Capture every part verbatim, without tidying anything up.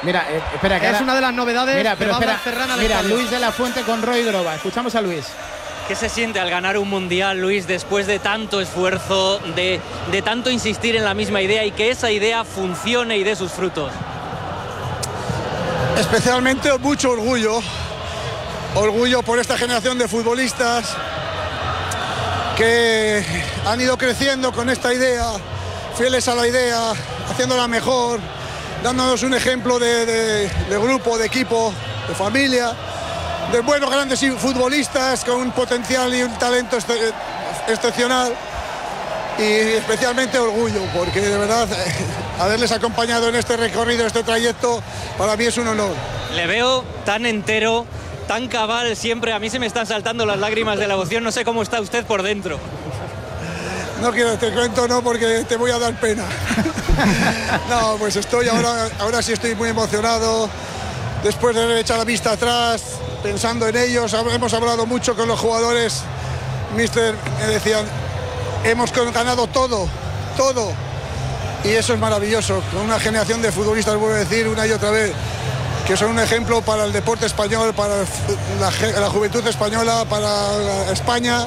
Mira, eh, espera, que es ahora, una de las novedades. Mira, pero espera, mira, estadio. Luis de la Fuente con Roy Groba. Escuchamos a Luis. ¿Qué se siente al ganar un mundial, Luis, después de tanto esfuerzo, de, de tanto insistir en la misma idea y que esa idea funcione y dé sus frutos? Especialmente mucho orgullo, orgullo por esta generación de futbolistas que han ido creciendo con esta idea, fieles a la idea, haciéndola mejor, dándonos un ejemplo de, de, de grupo, de equipo, de familia, de buenos grandes futbolistas con un potencial y un talento ex excepcional. Y especialmente orgullo, porque de verdad haberles acompañado en este recorrido, este trayecto, para mí es un honor. Le veo tan entero, tan cabal siempre. A mí se me están saltando las lágrimas de la emoción. No sé cómo está usted por dentro. No quiero, te cuento no, porque te voy a dar pena. No, pues estoy ahora, ahora sí estoy muy emocionado. Después de echar la vista atrás, pensando en ellos, hemos hablado mucho con los jugadores. Mister, me decían, hemos ganado todo, todo. Y eso es maravilloso. Con una generación de futbolistas, vuelvo a decir una y otra vez, que son un ejemplo para el deporte español, para la, la juventud española, para España.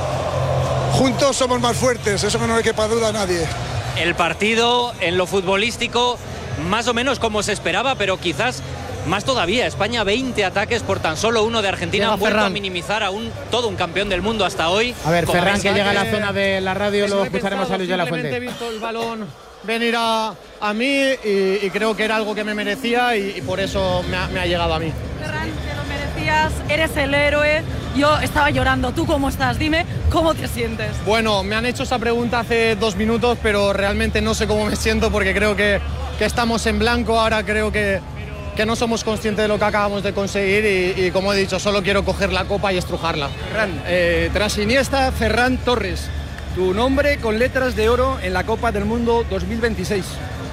Juntos somos más fuertes, eso no le quepa duda a nadie. El partido en lo futbolístico, más o menos como se esperaba, pero quizás más todavía. España, veinte ataques por tan solo uno de Argentina. Llega han vuelto Ferran. a minimizar a un, todo un campeón del mundo hasta hoy. A ver, Como Ferran, veis, que llega a la que- zona de la radio, Eso lo he escucharemos pensado, a Luis de la simplemente Fuente. he visto el balón venir a, a mí y, y creo que era algo que me merecía y, y por eso me ha, me ha llegado a mí. Ferran, te lo merecías, eres el héroe. Yo estaba llorando. ¿Tú cómo estás? Dime, ¿cómo te sientes? Bueno, me han hecho esa pregunta hace dos minutos, pero realmente no sé cómo me siento porque creo que, que estamos en blanco. Ahora creo que, que no somos conscientes de lo que acabamos de conseguir y, y como he dicho, solo quiero coger la copa y estrujarla. Ferran, eh, tras Iniesta, Ferran Torres, tu nombre con letras de oro en la Copa del Mundo dos mil veintiséis.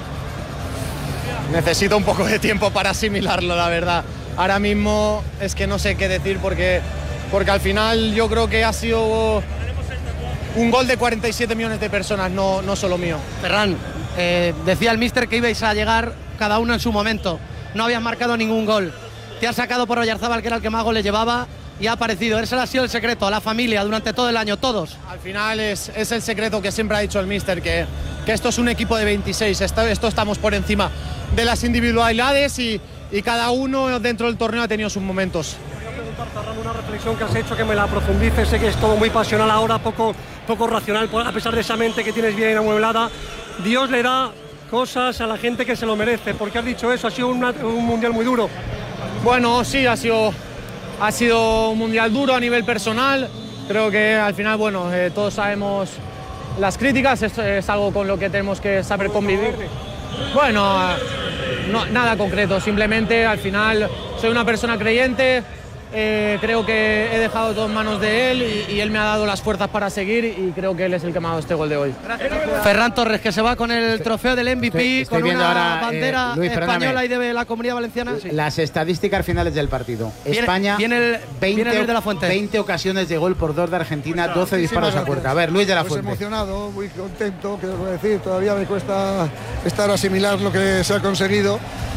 Necesito un poco de tiempo para asimilarlo, la verdad. Ahora mismo es que no sé qué decir porque, porque al final yo creo que ha sido un gol de cuarenta y siete millones de personas, no, no solo mío. Ferran, eh, decía el míster que ibais a llegar cada uno en su momento. No habías marcado ningún gol. Te has sacado por Oyarzábal, que era el que más goles llevaba, y ha aparecido. Ese ha sido el secreto, a la familia, durante todo el año, todos. Al final es, es el secreto que siempre ha dicho el míster, que, que esto es un equipo de veintiséis, esto, esto estamos por encima de las individualidades y, y cada uno dentro del torneo ha tenido sus momentos. Quería preguntar, Ferran, una reflexión que has hecho, que me la profundices. Sé que es todo muy pasional ahora, poco, poco racional, a pesar de esa mente que tienes bien amueblada. Dios le da cosas a la gente que se lo merece. ¿Por qué has dicho eso? Ha sido una, un mundial muy duro. Bueno, sí, ha sido, ha sido un mundial duro a nivel personal. Creo que al final, bueno, eh, todos sabemos las críticas, es, es algo con lo que tenemos que saber convivir. Bueno, no, nada concreto, simplemente al final soy una persona creyente, eh, creo que he dejado todo en manos de él y, y él me ha dado las fuerzas para seguir y creo que él es el que me ha dado este gol de hoy. Ferran Torres, que se va con el trofeo del M V P, Estoy- estoy con viendo una ahora, bandera eh, Luis, española perdóname. y de la Comunidad Valenciana. Sí. Las estadísticas finales del partido. Viene- España, viene el- veinte, viene Luis de la Fuente. veinte ocasiones de gol por dos de Argentina, doce disparos a Muchísimas puerta. A gracias. ver, Luis de la Pues Fuente. emocionado, muy contento, que os voy a decir, todavía me cuesta estar asimilar lo que se ha conseguido,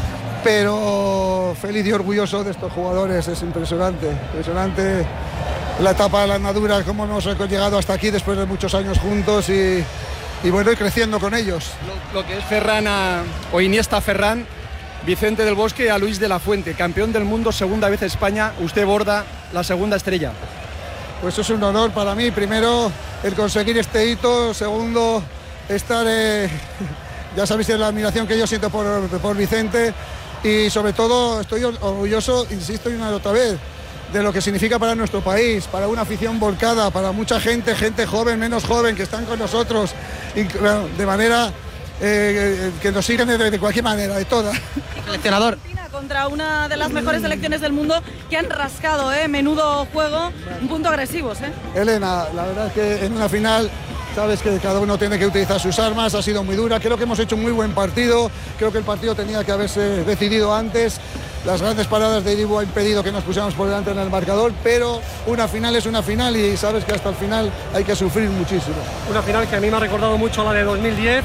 pero feliz y orgulloso de estos jugadores, es impresionante, impresionante la etapa de la andadura, cómo nos hemos llegado hasta aquí después de muchos años juntos y, y bueno, y creciendo con ellos. Lo, lo que es Ferran a, o Iniesta a Ferran, Vicente del Bosque a Luis de la Fuente, campeón del mundo, segunda vez España, usted borda la segunda estrella. Pues es un honor para mí, primero el conseguir este hito, segundo estar, eh, ya sabéis la admiración que yo siento por, por Vicente y sobre todo estoy orgulloso, insisto y una y otra vez, de lo que significa para nuestro país, para una afición volcada, para mucha gente, gente joven, menos joven, que están con nosotros, y, bueno, de manera eh, que nos siguen de, de cualquier manera, de toda. Seleccionador. Contra una de las mejores selecciones del mundo que han rascado, ¿eh? Menudo juego, un punto agresivos, ¿eh? Elena, la verdad es que en una final sabes que cada uno tiene que utilizar sus armas, ha sido muy dura, creo que hemos hecho un muy buen partido, creo que el partido tenía que haberse decidido antes, las grandes paradas de Dibu han impedido que nos pusiéramos por delante en el marcador, pero una final es una final y sabes que hasta el final hay que sufrir muchísimo. Una final que a mí me ha recordado mucho a la de dos mil diez.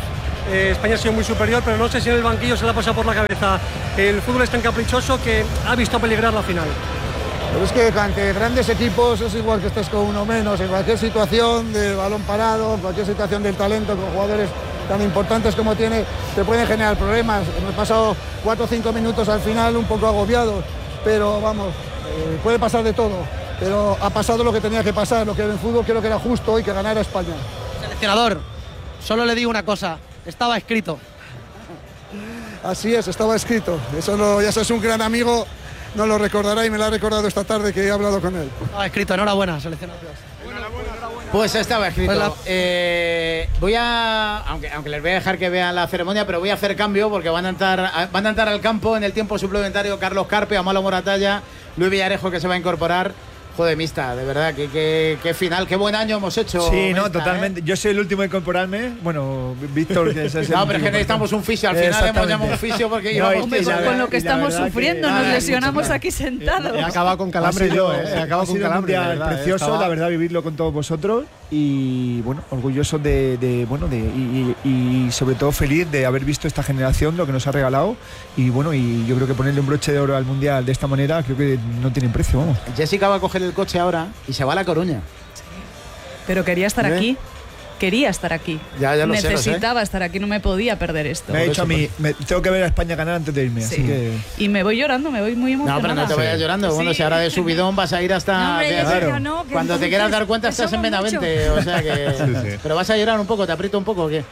Eh, España ha sido muy superior, pero no sé si en el banquillo se le ha pasado por la cabeza. El fútbol es tan caprichoso que ha visto peligrar la final. Pero es que ante grandes equipos es igual que estés con uno menos, en cualquier situación de balón parado, en cualquier situación del talento, con jugadores tan importantes como tiene, te pueden generar problemas. Hemos pasado cuatro o cinco minutos al final un poco agobiados, pero vamos, eh, puede pasar de todo. Pero ha pasado lo que tenía que pasar, lo que en el fútbol creo que era justo y que ganara España. Seleccionador, solo le digo una cosa, estaba escrito. Así es, estaba escrito. Eso no, ya es un gran amigo. No lo recordará y me lo ha recordado esta tarde que he hablado con él. Estaba escrito, enhorabuena, seleccionador. Pues estaba escrito. Pues la... eh, voy a, aunque, aunque les voy a dejar que vean la ceremonia, pero voy a hacer cambio porque van a entrar, van a entrar al campo en el tiempo suplementario Carlos Carpio, Amalo Moratalla, Luis Villarejo, que se va a incorporar. Joder, Mista, de verdad, qué, qué, qué final, qué buen año hemos hecho. Sí, Mista, no, totalmente. ¿eh? Yo soy el último de incorporarme. Bueno, Víctor, que es el No, pero es que necesitamos un fisio. Al final hemos llamado un fisio porque no, llevamos Hombre, con lo que estamos sufriendo, que... nos Ay, lesionamos aquí sentados. He acabado con calambre yo, ¿eh? He acabado ha con sido calambre. un día verdad, precioso, estaba... la verdad, vivirlo con todos vosotros y, bueno, orgulloso de, de bueno, de y, y, y sobre todo feliz de haber visto esta generación, lo que nos ha regalado y, bueno, y yo creo que ponerle un broche de oro al Mundial de esta manera creo que no tiene precio, vamos. Jessica va a coger el coche ahora y se va a La Coruña. Pero quería estar ¿Eh? aquí. Quería estar aquí. Ya, ya lo sé, lo sé. Necesitaba estar aquí, no me podía perder esto. Me ha dicho a mí, me, tengo que ver a España ganar antes de irme, Sí. así que... Y me voy llorando, me voy muy No, emocionada. pero no te vayas Sí. llorando. Bueno, Sí. si ahora de subidón vas a ir hasta. No, hombre, que- Jessica, claro. no, que Cuando te entonces quieras dar cuenta que estás en somos Benavente. O sea que. Sí, sí. Pero vas a llorar un poco, ¿te aprieto un poco o qué?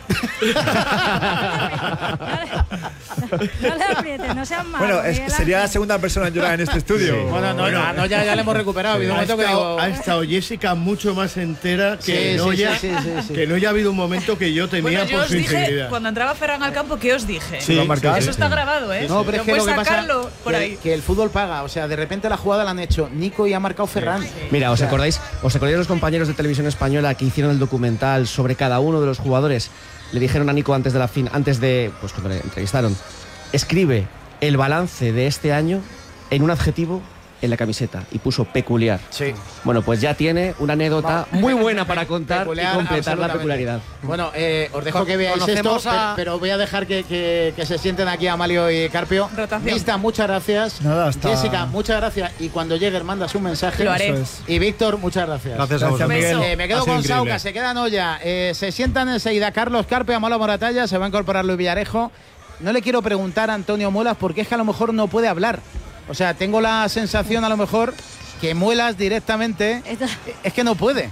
No le aprietes, no seas malo. Bueno, es- Miguel sería la Ángel. segunda persona en llorar en este estudio. Sí. Bueno, no, Bueno. no, no, ya, ya le hemos recuperado. Ha habido un Ha momento que estado, digo. ha estado Jessica mucho más entera Sí, que sí, Noya, sí, sí, sí, sí. que Noya ha habido un momento que yo temía Bueno, yo por os su dije, integridad. cuando entraba Ferran al campo, ¿qué os dije? Sí, lo han marcado. Eso está grabado, ¿eh? No, pero es que lo puedes que pasa sacarlo por que, ahí. que el fútbol paga. O sea, de repente la jugada la han hecho Nico y ha marcado Ferran. Mira, O ¿os sea, acordáis, ¿os acordáis los compañeros de Televisión Española que hicieron el documental sobre cada uno de los jugadores? Le dijeron a Nico antes de la fin, antes de, pues cuando le entrevistaron, escribe el balance de este año en un adjetivo en la camiseta y puso peculiar. Sí. Bueno, pues ya tiene una anécdota muy buena para contar Peculiar, y completar la absolutamente. peculiaridad. Bueno, eh, os dejo Con- que veáis esto, conocemos a- pe- pero voy a dejar que, que- que se sienten aquí Amalio y Carpio. Rotación. Mista, muchas gracias. Nada, hasta- Jessica, muchas gracias. Y cuando llegues mandas un mensaje. Lo haré. Eso es. Y Víctor, muchas gracias. Gracias a Gracias, vosotros. Miguel. Eh, me quedo Ha sido con increíble. Sauca, se quedan olla. Eh, se sientan enseguida Carlos Carpio, Amalo Moratalla, se va a incorporar Luis Villarejo. No le quiero preguntar a Antonio Muelas porque es que a lo mejor no puede hablar. O sea, tengo la sensación a lo mejor que Muelas directamente Esto- es que no puede.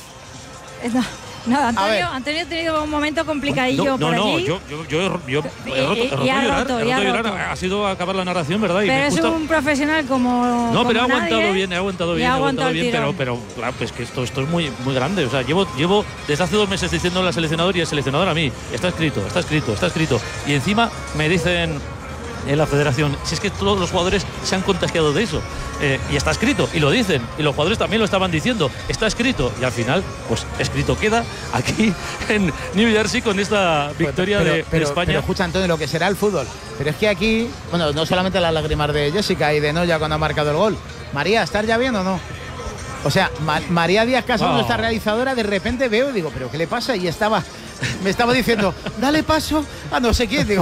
esto- No, ver. Antonio, Antonio ha tenido un momento complicadillo No, no, por no, allí. yo, yo, yo, he ro- yo he Y- roto, he y- roto y ha llorar, roto, he y ha roto llorar. roto. Ha sido acabar la narración, ¿verdad? Y Pero me es gusta- un profesional como. No, pero he como aguantado nadie, bien, he aguantado y bien, ha he aguantado aguantado el bien, pero, tirón. pero claro, pues que esto, esto es muy, muy grande. O sea, llevo, llevo desde hace dos meses diciendo al seleccionador y el seleccionador a mí, está escrito, está escrito, está escrito. Y encima me dicen en la federación, si es que todos los jugadores se han contagiado de eso. Eh, y está escrito, y lo dicen, y los jugadores también lo estaban diciendo, está escrito, y al final, pues escrito queda aquí en New Jersey con esta victoria pero, de, de pero- España. Pero escucha, Antonio, lo que será el fútbol. Pero es que aquí, bueno, no solamente las lágrimas de Jessica y de Noya cuando ha marcado el gol. María, ¿estás ya bien o no? O sea, Ma- María Díaz Casado, Oh. nuestra realizadora, de repente veo y digo, ¿pero qué le pasa? Y estaba, me estaba diciendo, dale paso a no sé quién. Digo,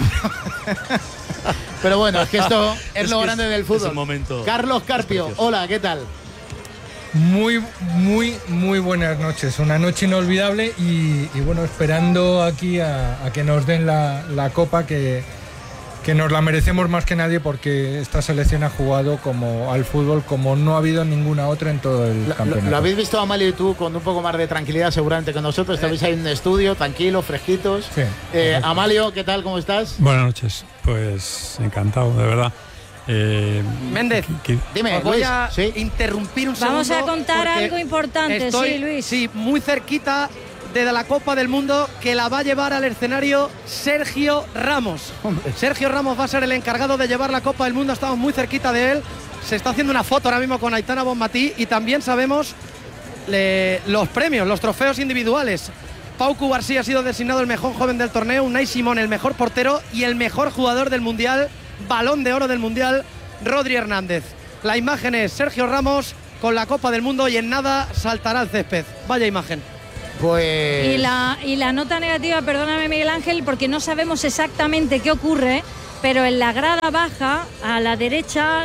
pero bueno, es que esto es, Es lo que grande es- del es fútbol. el momento. Carlos Carpio, precioso. hola, ¿qué tal? Muy, muy, muy buenas noches. Una noche inolvidable y, y bueno, esperando aquí a, a que nos den la, la copa que, que nos la merecemos más que nadie porque esta selección ha jugado como al fútbol como no ha habido ninguna otra en todo el Lo, campeonato. lo habéis visto, Amalio y tú, con un poco más de tranquilidad seguramente que nosotros. Estabais ahí en un estudio, tranquilos, fresquitos. Sí. Eh, Amalio, ¿qué tal? ¿Cómo estás? Buenas noches, pues encantado, de verdad. Eh, Méndez, que- Dime, os voy Luis, a ¿sí? interrumpir un Vamos segundo. a contar porque algo importante, estoy, sí, Luis. Sí, muy cerquita de la Copa del Mundo que la va a llevar al escenario Sergio Ramos. Sergio Ramos va a ser el encargado de llevar la Copa del Mundo, estamos muy cerquita de él. Se está haciendo una foto ahora mismo con Aitana Bonmatí y también sabemos le- los premios, los trofeos individuales. Pau Cubarsí ha sido designado el mejor joven del torneo, Unai Simón el mejor portero y el mejor jugador del Mundial, Balón de Oro del Mundial, Rodri Hernández. La imagen es Sergio Ramos con la Copa del Mundo y en nada saltará el césped. Vaya imagen. Pues... Y la, y la nota negativa, perdóname Miguel Ángel, porque no sabemos exactamente qué ocurre, pero en la grada baja, a la derecha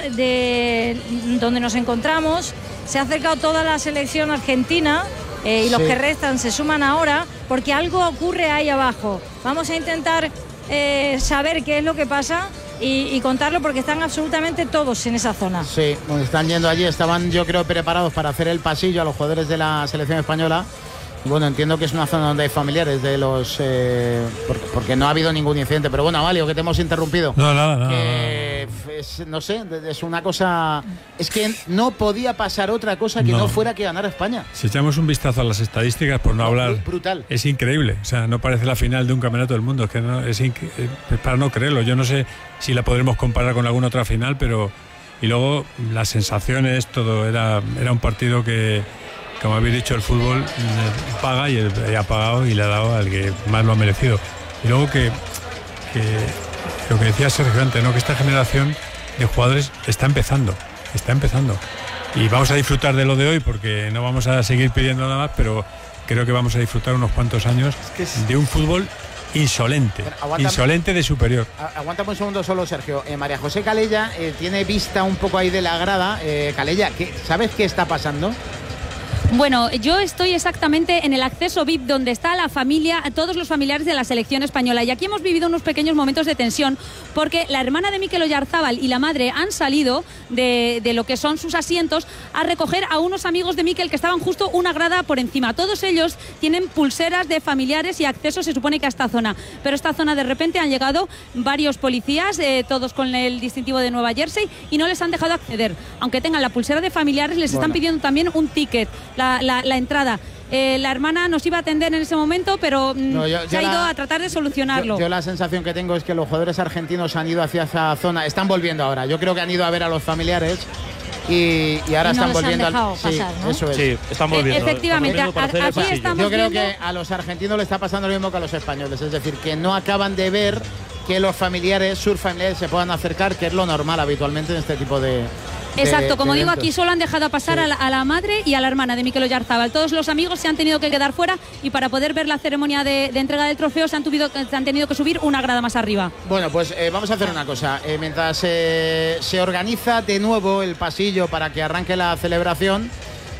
de donde nos encontramos, se ha acercado toda la selección argentina eh, y los Sí. que restan se suman ahora, porque algo ocurre ahí abajo. Vamos a intentar eh, saber qué es lo que pasa y, y contarlo, porque están absolutamente todos en esa zona. Sí, bueno, están yendo allí, estaban yo creo preparados para hacer el pasillo a los jugadores de la selección española. Bueno, entiendo que es una zona donde hay familiares de los... Eh, porque, porque no ha habido ningún incidente. Pero bueno, Amalio, que te hemos interrumpido. No, nada, nada. Eh, es, no sé, es una cosa... Es que no podía pasar otra cosa que no, No. fuera que ganar España. Si echamos un vistazo a las estadísticas, por no hablar, Brutal. es increíble. O sea, no parece la final de un campeonato del mundo. Es que no, es, inc- es para no creerlo. Yo no sé si la podremos comparar con alguna otra final, pero... Y luego las sensaciones, todo. Era, era un partido que, como habéis dicho, el fútbol eh, paga y, el, y ha pagado y le ha dado al que más lo ha merecido. Y luego que, que lo que decía Sergio antes, ¿no? Que esta generación de jugadores está empezando, está empezando. Y vamos a disfrutar de lo de hoy porque no vamos a seguir pidiendo nada más, pero creo que vamos a disfrutar unos cuantos años de un fútbol insolente, aguántame. insolente de superior. A- Aguántame un segundo solo, Sergio. Eh, María José Calella eh, tiene vista un poco ahí de la grada. Eh, Calella, ¿qué- ¿sabes qué está pasando? Bueno, yo estoy exactamente en el acceso V I P donde está la familia, todos los familiares de la selección española, y aquí hemos vivido unos pequeños momentos de tensión porque la hermana de Mikel Oyarzábal y la madre han salido de, de lo que son sus asientos a recoger a unos amigos de Mikel que estaban justo una grada por encima. Todos ellos tienen pulseras de familiares y acceso, se supone que a esta zona, pero esta zona de repente han llegado varios policías, eh, todos con el distintivo de Nueva Jersey, y no les han dejado acceder. Aunque tengan la pulsera de familiares, les Bueno. están pidiendo también un ticket. La, la, la entrada. Eh, la hermana nos iba a atender en ese momento, pero mm, No, yo- se yo ha ido la- a tratar de solucionarlo. Yo, yo la sensación que tengo es que los jugadores argentinos han ido hacia esa zona, están volviendo ahora. Yo creo que han ido a ver a los familiares y, y ahora Y no están les han volviendo dejado al sí, pasar, ¿no? eso es. Sí, están volviendo. E- efectivamente, Están volviendo para a- hacer el aquí pasillo. estamos Yo creo viendo- que a los argentinos le está pasando lo mismo que a los españoles, es decir, que no acaban de ver que los familiares, sus familiares se puedan acercar, que es lo normal habitualmente en este tipo de... de- Exacto, como de digo, eventos. aquí solo han dejado pasar Sí. a, la, a la madre y a la hermana de Mikel Oyarzábal. Todos los amigos se han tenido que quedar fuera y para poder ver la ceremonia de, de entrega del trofeo se han, tuvido, se han tenido que subir una grada más arriba. Bueno, pues eh, vamos a hacer una cosa. Eh, mientras eh, se organiza de nuevo el pasillo para que arranque la celebración,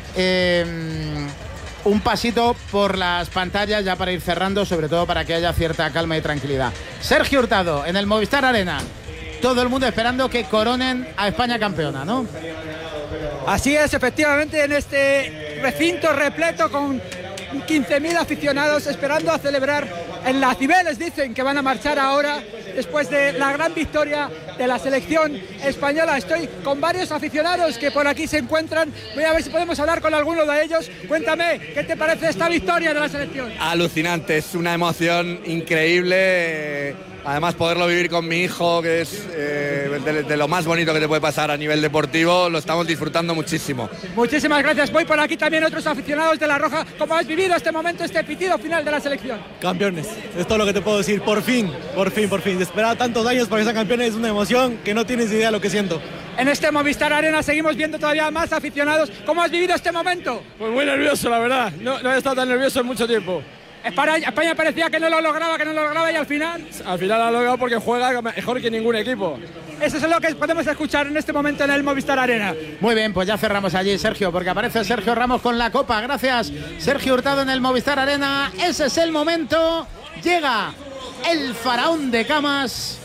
eh, un pasito por las pantallas ya para ir cerrando, sobre todo para que haya cierta calma y tranquilidad. Sergio Hurtado en el Movistar Arena. Todo el mundo esperando que coronen a España campeona, ¿no? Así es, efectivamente, en este recinto repleto con quince mil aficionados esperando a celebrar en las Cibeles. Dicen que van a marchar ahora después de la gran victoria de la selección española. Estoy con varios aficionados que por aquí se encuentran. Voy a ver si podemos hablar con alguno de ellos. Cuéntame, ¿qué te parece esta victoria de la selección? Alucinante, es una emoción increíble. Además, poderlo vivir con mi hijo, que es eh, de, de lo más bonito que te puede pasar a nivel deportivo, lo estamos disfrutando muchísimo. Muchísimas gracias. Voy por aquí también otros aficionados de La Roja. ¿Cómo has vivido este momento, este pitido final de la selección? Campeones, es todo lo que te puedo decir, por fin, por fin, por fin. De esperar tantos años para que sean campeones es una emoción que no tienes idea de lo que siento. En este Movistar Arena seguimos viendo todavía más aficionados. ¿Cómo has vivido este momento? Pues muy nervioso, la verdad. No, no he estado tan nervioso en mucho tiempo. España, España parecía que no lo lograba, que no lo lograba y al final... Al final lo ha logrado porque juega mejor que ningún equipo. Eso es lo que podemos escuchar en este momento en el Movistar Arena. Muy bien, pues ya cerramos allí, Sergio, porque aparece Sergio Ramos con la copa. Gracias, Sergio Hurtado en el Movistar Arena. Ese es el momento. Llega el faraón de camas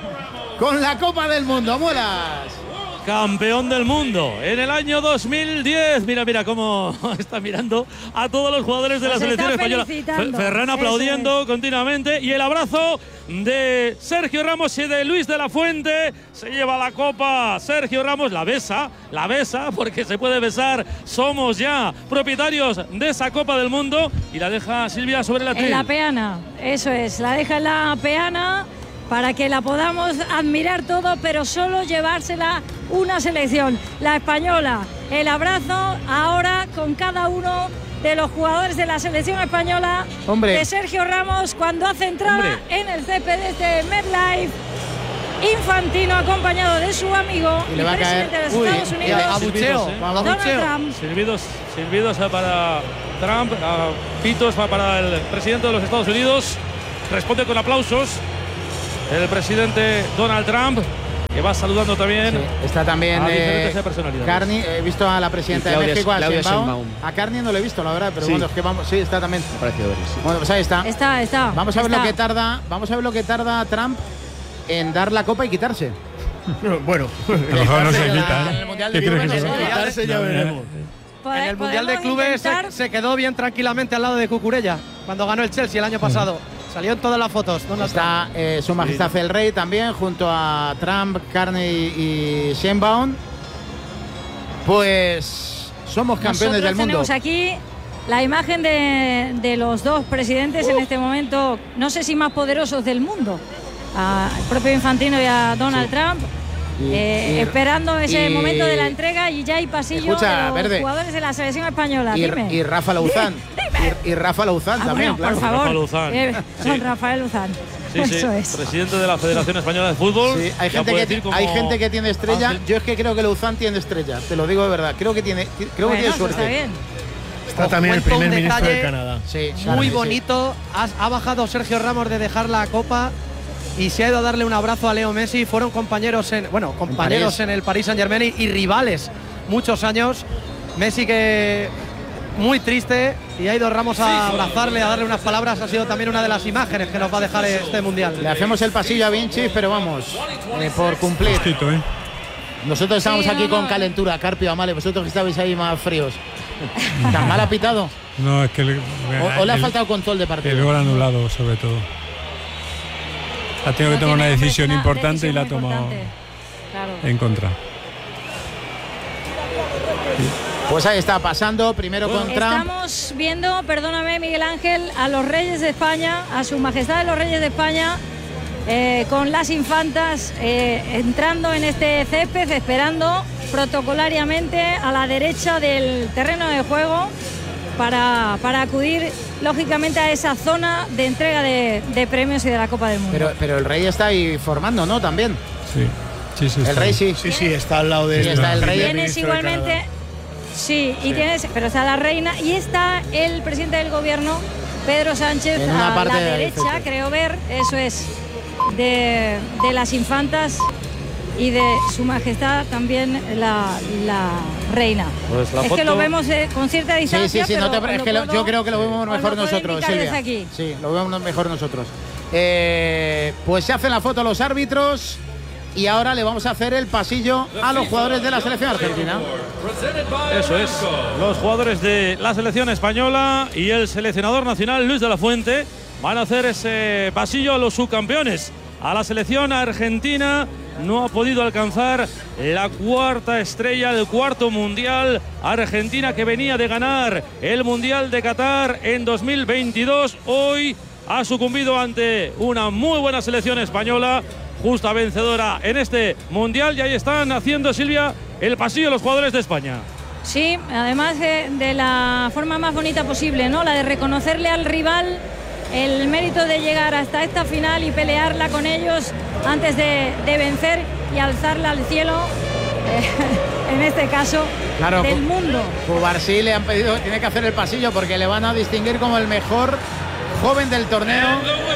con la Copa del Mundo. Muelas. Campeón del mundo en el año dos mil diez. Mira, mira cómo está mirando a todos los jugadores de la Nos selección está española. felicitando. Fe- Ferran aplaudiendo continuamente y el abrazo de Sergio Ramos y de Luis de la Fuente. Se lleva la copa Sergio Ramos, la besa, la besa porque se puede besar. Somos ya propietarios de esa Copa del Mundo y la deja Silvia sobre la En la tril. peana, eso es, la deja en la peana para que la podamos admirar todo, pero solo llevársela una selección, la española. El abrazo ahora con cada uno de los jugadores de la selección española, Hombre. de Sergio Ramos cuando hace entrada Hombre. en el césped de MetLife. Infantino acompañado de su amigo Y y le va a caer- presidente de los Uy, Estados y Unidos, abucheo, Donald abucheo. Trump. Silbidos, silbidos para Trump, a pitos para el presidente de los Estados Unidos. Responde con aplausos el presidente Donald Trump, que va saludando también. Sí, está también a eh, diferentes personalidades. Carney. He visto a la presidenta Claudia, de México, a Claudia Sheinbaum. Sheinbaum. A Carney no lo he visto, la verdad, pero Sí. bueno, es que vamos. Sí, está también. Me ha parecido ver, sí. Bueno, pues ahí está. Está, está. Vamos a ver está. lo que tarda. Vamos a ver lo que tarda Trump en dar la copa y quitarse. Bueno, A lo mejor no se En la- quita. en ¿eh? el Mundial ¿Qué de crees que Clubes, se no va a sé. quitar? ese ya veremos. En el Mundial de Podemos Clubes se, intentar- se quedó bien tranquilamente al lado de Cucurella cuando ganó el Chelsea el año pasado. Salió en todas las fotos. Donald Está eh, su majestad el rey también, junto a Trump, Carney y Sheinbaum. Pues somos campeones Nosotros del mundo. tenemos aquí la imagen de, de los dos presidentes en este momento, no sé si más poderosos del mundo, al propio Infantino y a Donald Trump, Y- eh, y- esperando ese y- momento de la entrega, y ya hay pasillo Escucha, de los Verde. jugadores de la selección española. Y, Dime. y Rafa Lauzán. Y, y Rafa Lauzán Ah, también, bueno, claro. por favor. Rafa Luzán. Eh, Sí. Don Rafael Luzán. Sí, sí, Eso es. presidente de la Federación Española de Fútbol. Sí, hay, Ya gente puede que, decir como hay gente que tiene estrella. Ángel. Yo es que creo que Lauzán tiene estrella, te lo digo de verdad. Creo que tiene, creo Bueno, que tiene eso suerte. está bien. Está también el cuento un primer ministro de detalle Canadá. Sí, Muy Carney, sí. bonito. Ha, ha bajado Sergio Ramos de dejar la copa y se ha ido a darle un abrazo a Leo Messi. Fueron compañeros en, bueno, compañeros París. en el Paris Saint-Germain y, y rivales muchos años. Messi que muy triste y ha ido Ramos a abrazarle, a darle unas palabras. Ha sido también una de las imágenes que nos va a dejar este mundial. Le hacemos el pasillo a Vinci, pero vamos, eh, por cumplir. Justito, ¿eh? Nosotros estamos Sí, aquí no, con no. calentura, Carpio, Amale, vosotros que estabais ahí más fríos. ¿Tan mal ha pitado? No, es que le, ¿O, o le ha el- faltado control de el partido? gol anulado, sobre todo. Ha tenido que tomar una Tiene que decisión una importante y la ha decisión tomado muy importante. Claro. en contra. Pues ahí está pasando, primero con Trump. Estamos viendo, perdóname Miguel Ángel, a los reyes de España, a su majestad de los reyes de España, eh, con las infantas eh, entrando en este césped, esperando protocolariamente a la derecha del terreno de juego para, para acudir lógicamente a esa zona de entrega de, de premios y de la Copa del Mundo. Pero, pero el rey está ahí formando, ¿no? También. Sí, sí, sí. El está rey bien. sí. Sí, sí, está al lado de Sí, está el rey. Tienes igualmente, sí, y tienes, pero está la reina y está el presidente del gobierno, Pedro Sánchez, En una a parte la de ahí, derecha, César. creo ver, eso es, de, de las infantas y de su majestad también la, la reina. Pues la es foto- que lo vemos eh, con cierta Sí, distancia, sí, sí, no pero te- es os que lo- puedo- yo creo que lo vemos os lo mejor puedo nosotros, indicar desde Silvia. aquí. Sí, lo vemos mejor nosotros. Eh, pues se hacen la foto los árbitros y ahora le vamos a hacer el pasillo a los jugadores de la selección argentina. Eso es. Los jugadores de la selección española y el seleccionador nacional Luis de la Fuente van a hacer ese pasillo a los subcampeones. A la selección argentina no ha podido alcanzar la cuarta estrella del cuarto mundial. Argentina, que venía de ganar el Mundial de Qatar en dos mil veintidós, hoy ha sucumbido ante una muy buena selección española, justa vencedora en este mundial. Y ahí están haciendo, Silvia, el pasillo a los jugadores de España. Sí, además de, de la forma más bonita posible, ¿no? La de reconocerle al rival el mérito de llegar hasta esta final y pelearla con ellos antes de, de vencer y alzarla al cielo, eh, en este caso, Claro, del Cu- mundo. Cubarsí le han pedido, tiene que hacer el pasillo porque le van a distinguir como el mejor joven del torneo.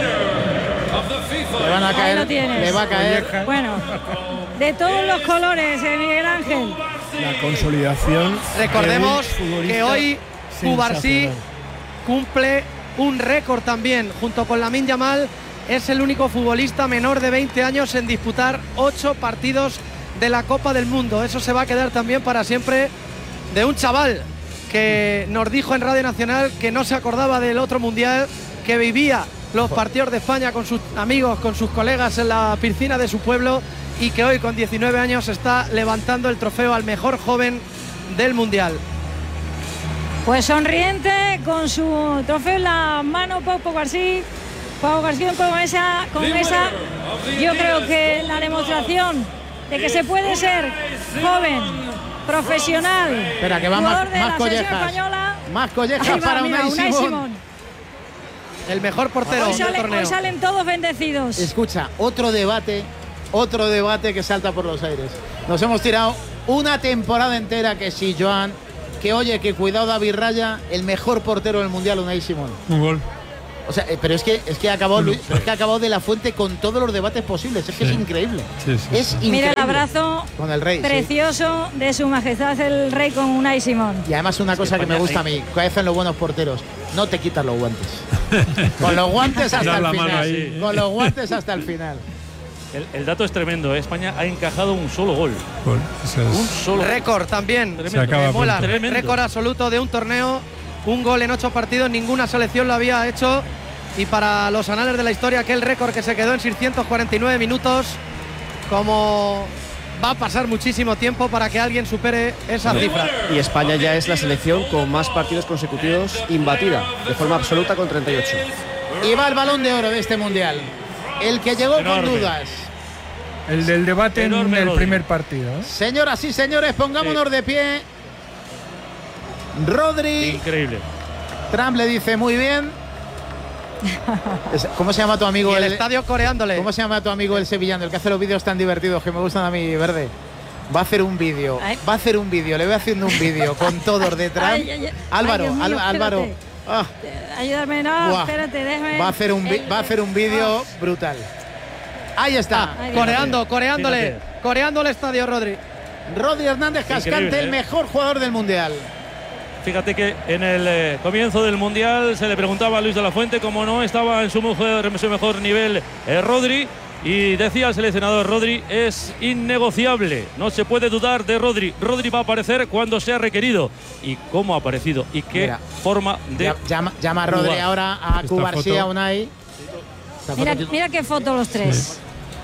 Le van a Ahí caer, lo tienes. le va a caer. Bueno, de todos los colores, eh, Miguel Ángel. La consolidación. Recordemos de un futbolista que hoy Cubarsí sensacional. cumple un récord también, junto con Lamine Yamal. Es el único futbolista menor de veinte años en disputar ocho partidos de la Copa del Mundo. Eso se va a quedar también para siempre de un chaval que nos dijo en Radio Nacional que no se acordaba del otro mundial, que vivía los partidos de España con sus amigos, con sus colegas en la piscina de su pueblo, y que hoy con diecinueve años está levantando el trofeo al mejor joven del mundial. Pues sonriente, con su trofeo en la mano, Pau García. Pau García con esa, con esa, yo creo que la demostración de que se puede ser joven, profesional, Espera, que va más, jugador de más la selección collejas. española. Más collejas Ahí va, para mira, Unai Unai Simón. Simón. El mejor portero Hoy, del sale- torneo. hoy salen todos bendecidos. Escucha, otro debate, otro debate que salta por los aires. Nos hemos tirado una temporada entera que si Joan, que oye, que cuidado David Raya, el mejor portero del Mundial, Unai Simón. Un gol. O sea, eh, pero es que es que ha acabado Luis, pero es que ha acabado de la Fuente con todos los debates posibles. Es que sí. es increíble. Sí, sí, es sí. increíble. Mira el abrazo con el rey, precioso sí. de su majestad el rey con Unai Simón. Y además una cosa que me gusta a mí, que hacen los buenos porteros, no te quitas los guantes. Con los guantes hasta el final. Ahí. Con los guantes hasta el final. El, el dato es tremendo, ¿eh? España ha encajado un solo gol. Gol. Es... Un solo récord también. Se acaba mola. Récord absoluto de un torneo, un gol en ocho partidos, ninguna selección lo había hecho. Y para los anales de la historia, aquel récord que se quedó en seiscientos cuarenta y nueve minutos, como va a pasar muchísimo tiempo para que alguien supere esa cifra. Y España ya es la selección con más partidos consecutivos imbatida, de forma absoluta, con treinta y ocho. Y va el Balón de Oro de este Mundial. El que llegó Enorme. con dudas. El del debate Enorme en el primer partido. ¿eh? Señoras y señores, pongámonos sí. de pie. Rodri. Increíble. Trump le dice muy bien. ¿Cómo se llama tu amigo? Y el, el estadio coreándole. ¿Cómo se llama tu amigo el sevillano, el que hace los vídeos tan divertidos que me gustan a mí, Verde? Va a hacer un vídeo. Va a hacer un vídeo. Le voy haciendo un vídeo con todos detrás. Ay, ay, ay, Álvaro, ay, mío, Álvaro. Ah. Ayúdame, no, Buah. espérate, déjame. Va a hacer un, va a hacer un vídeo ah. brutal. Ahí está. Ah, coreando, coreándole. Fíjate. Coreando el estadio, Rodri. Rodri Hernández Cascante, ¿eh? el mejor jugador del Mundial. Fíjate que en el eh, comienzo del Mundial se le preguntaba a Luis de la Fuente cómo no estaba en su mejor, en su mejor nivel eh, Rodri, y decía el seleccionador: Rodri es innegociable, no se puede dudar de Rodri. Rodri va a aparecer cuando sea requerido. ¿Y cómo ha aparecido? ¿Y qué Mira, forma de...? Llama, llama a Rodri ahora a Cubarsí, a Unai. Mira, mira qué foto los tres. Sí.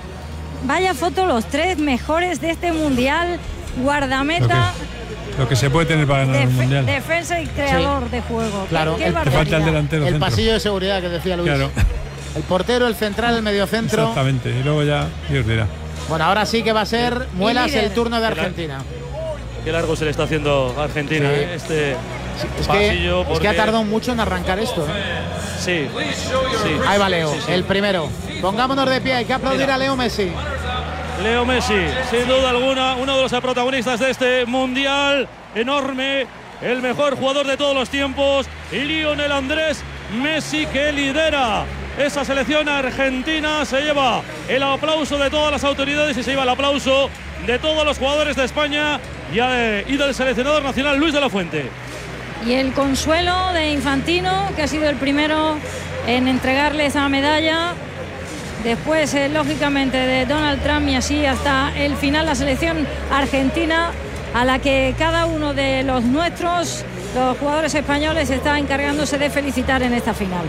Vaya foto los tres mejores de este Mundial. Guardameta... Lo que se puede tener para ganar Def el Mundial. Defensa y creador sí. de juego. Claro, ¿Qué, qué el, te falta el delantero. El centro. pasillo de seguridad que decía Luis. Claro. El portero, el central, el mediocentro. Exactamente. Y luego ya Dios dirá. Bueno, ahora sí que va a ser Muelas el turno de Argentina. Qué largo se le está haciendo a Argentina, sí. ¿eh? Este sí, es, pasillo que, porque... es que ha tardado mucho en arrancar esto. ¿eh? Sí, sí. Ahí va Leo, sí, sí. el primero. Pongámonos de pie, hay que aplaudir Mira. a Leo Messi. Leo Messi, sin duda alguna, uno de los protagonistas de este Mundial enorme, el mejor jugador de todos los tiempos, Lionel Andrés Messi, que lidera esa selección argentina. Se lleva el aplauso de todas las autoridades y se lleva el aplauso de todos los jugadores de España y, eh, y del seleccionador nacional Luis de la Fuente. Y el consuelo de Infantino, que ha sido el primero en entregarle esa medalla. Después, eh, lógicamente, de Donald Trump, y así hasta el final la selección argentina, a la que cada uno de los nuestros, los jugadores españoles, está encargándose de felicitar en esta final.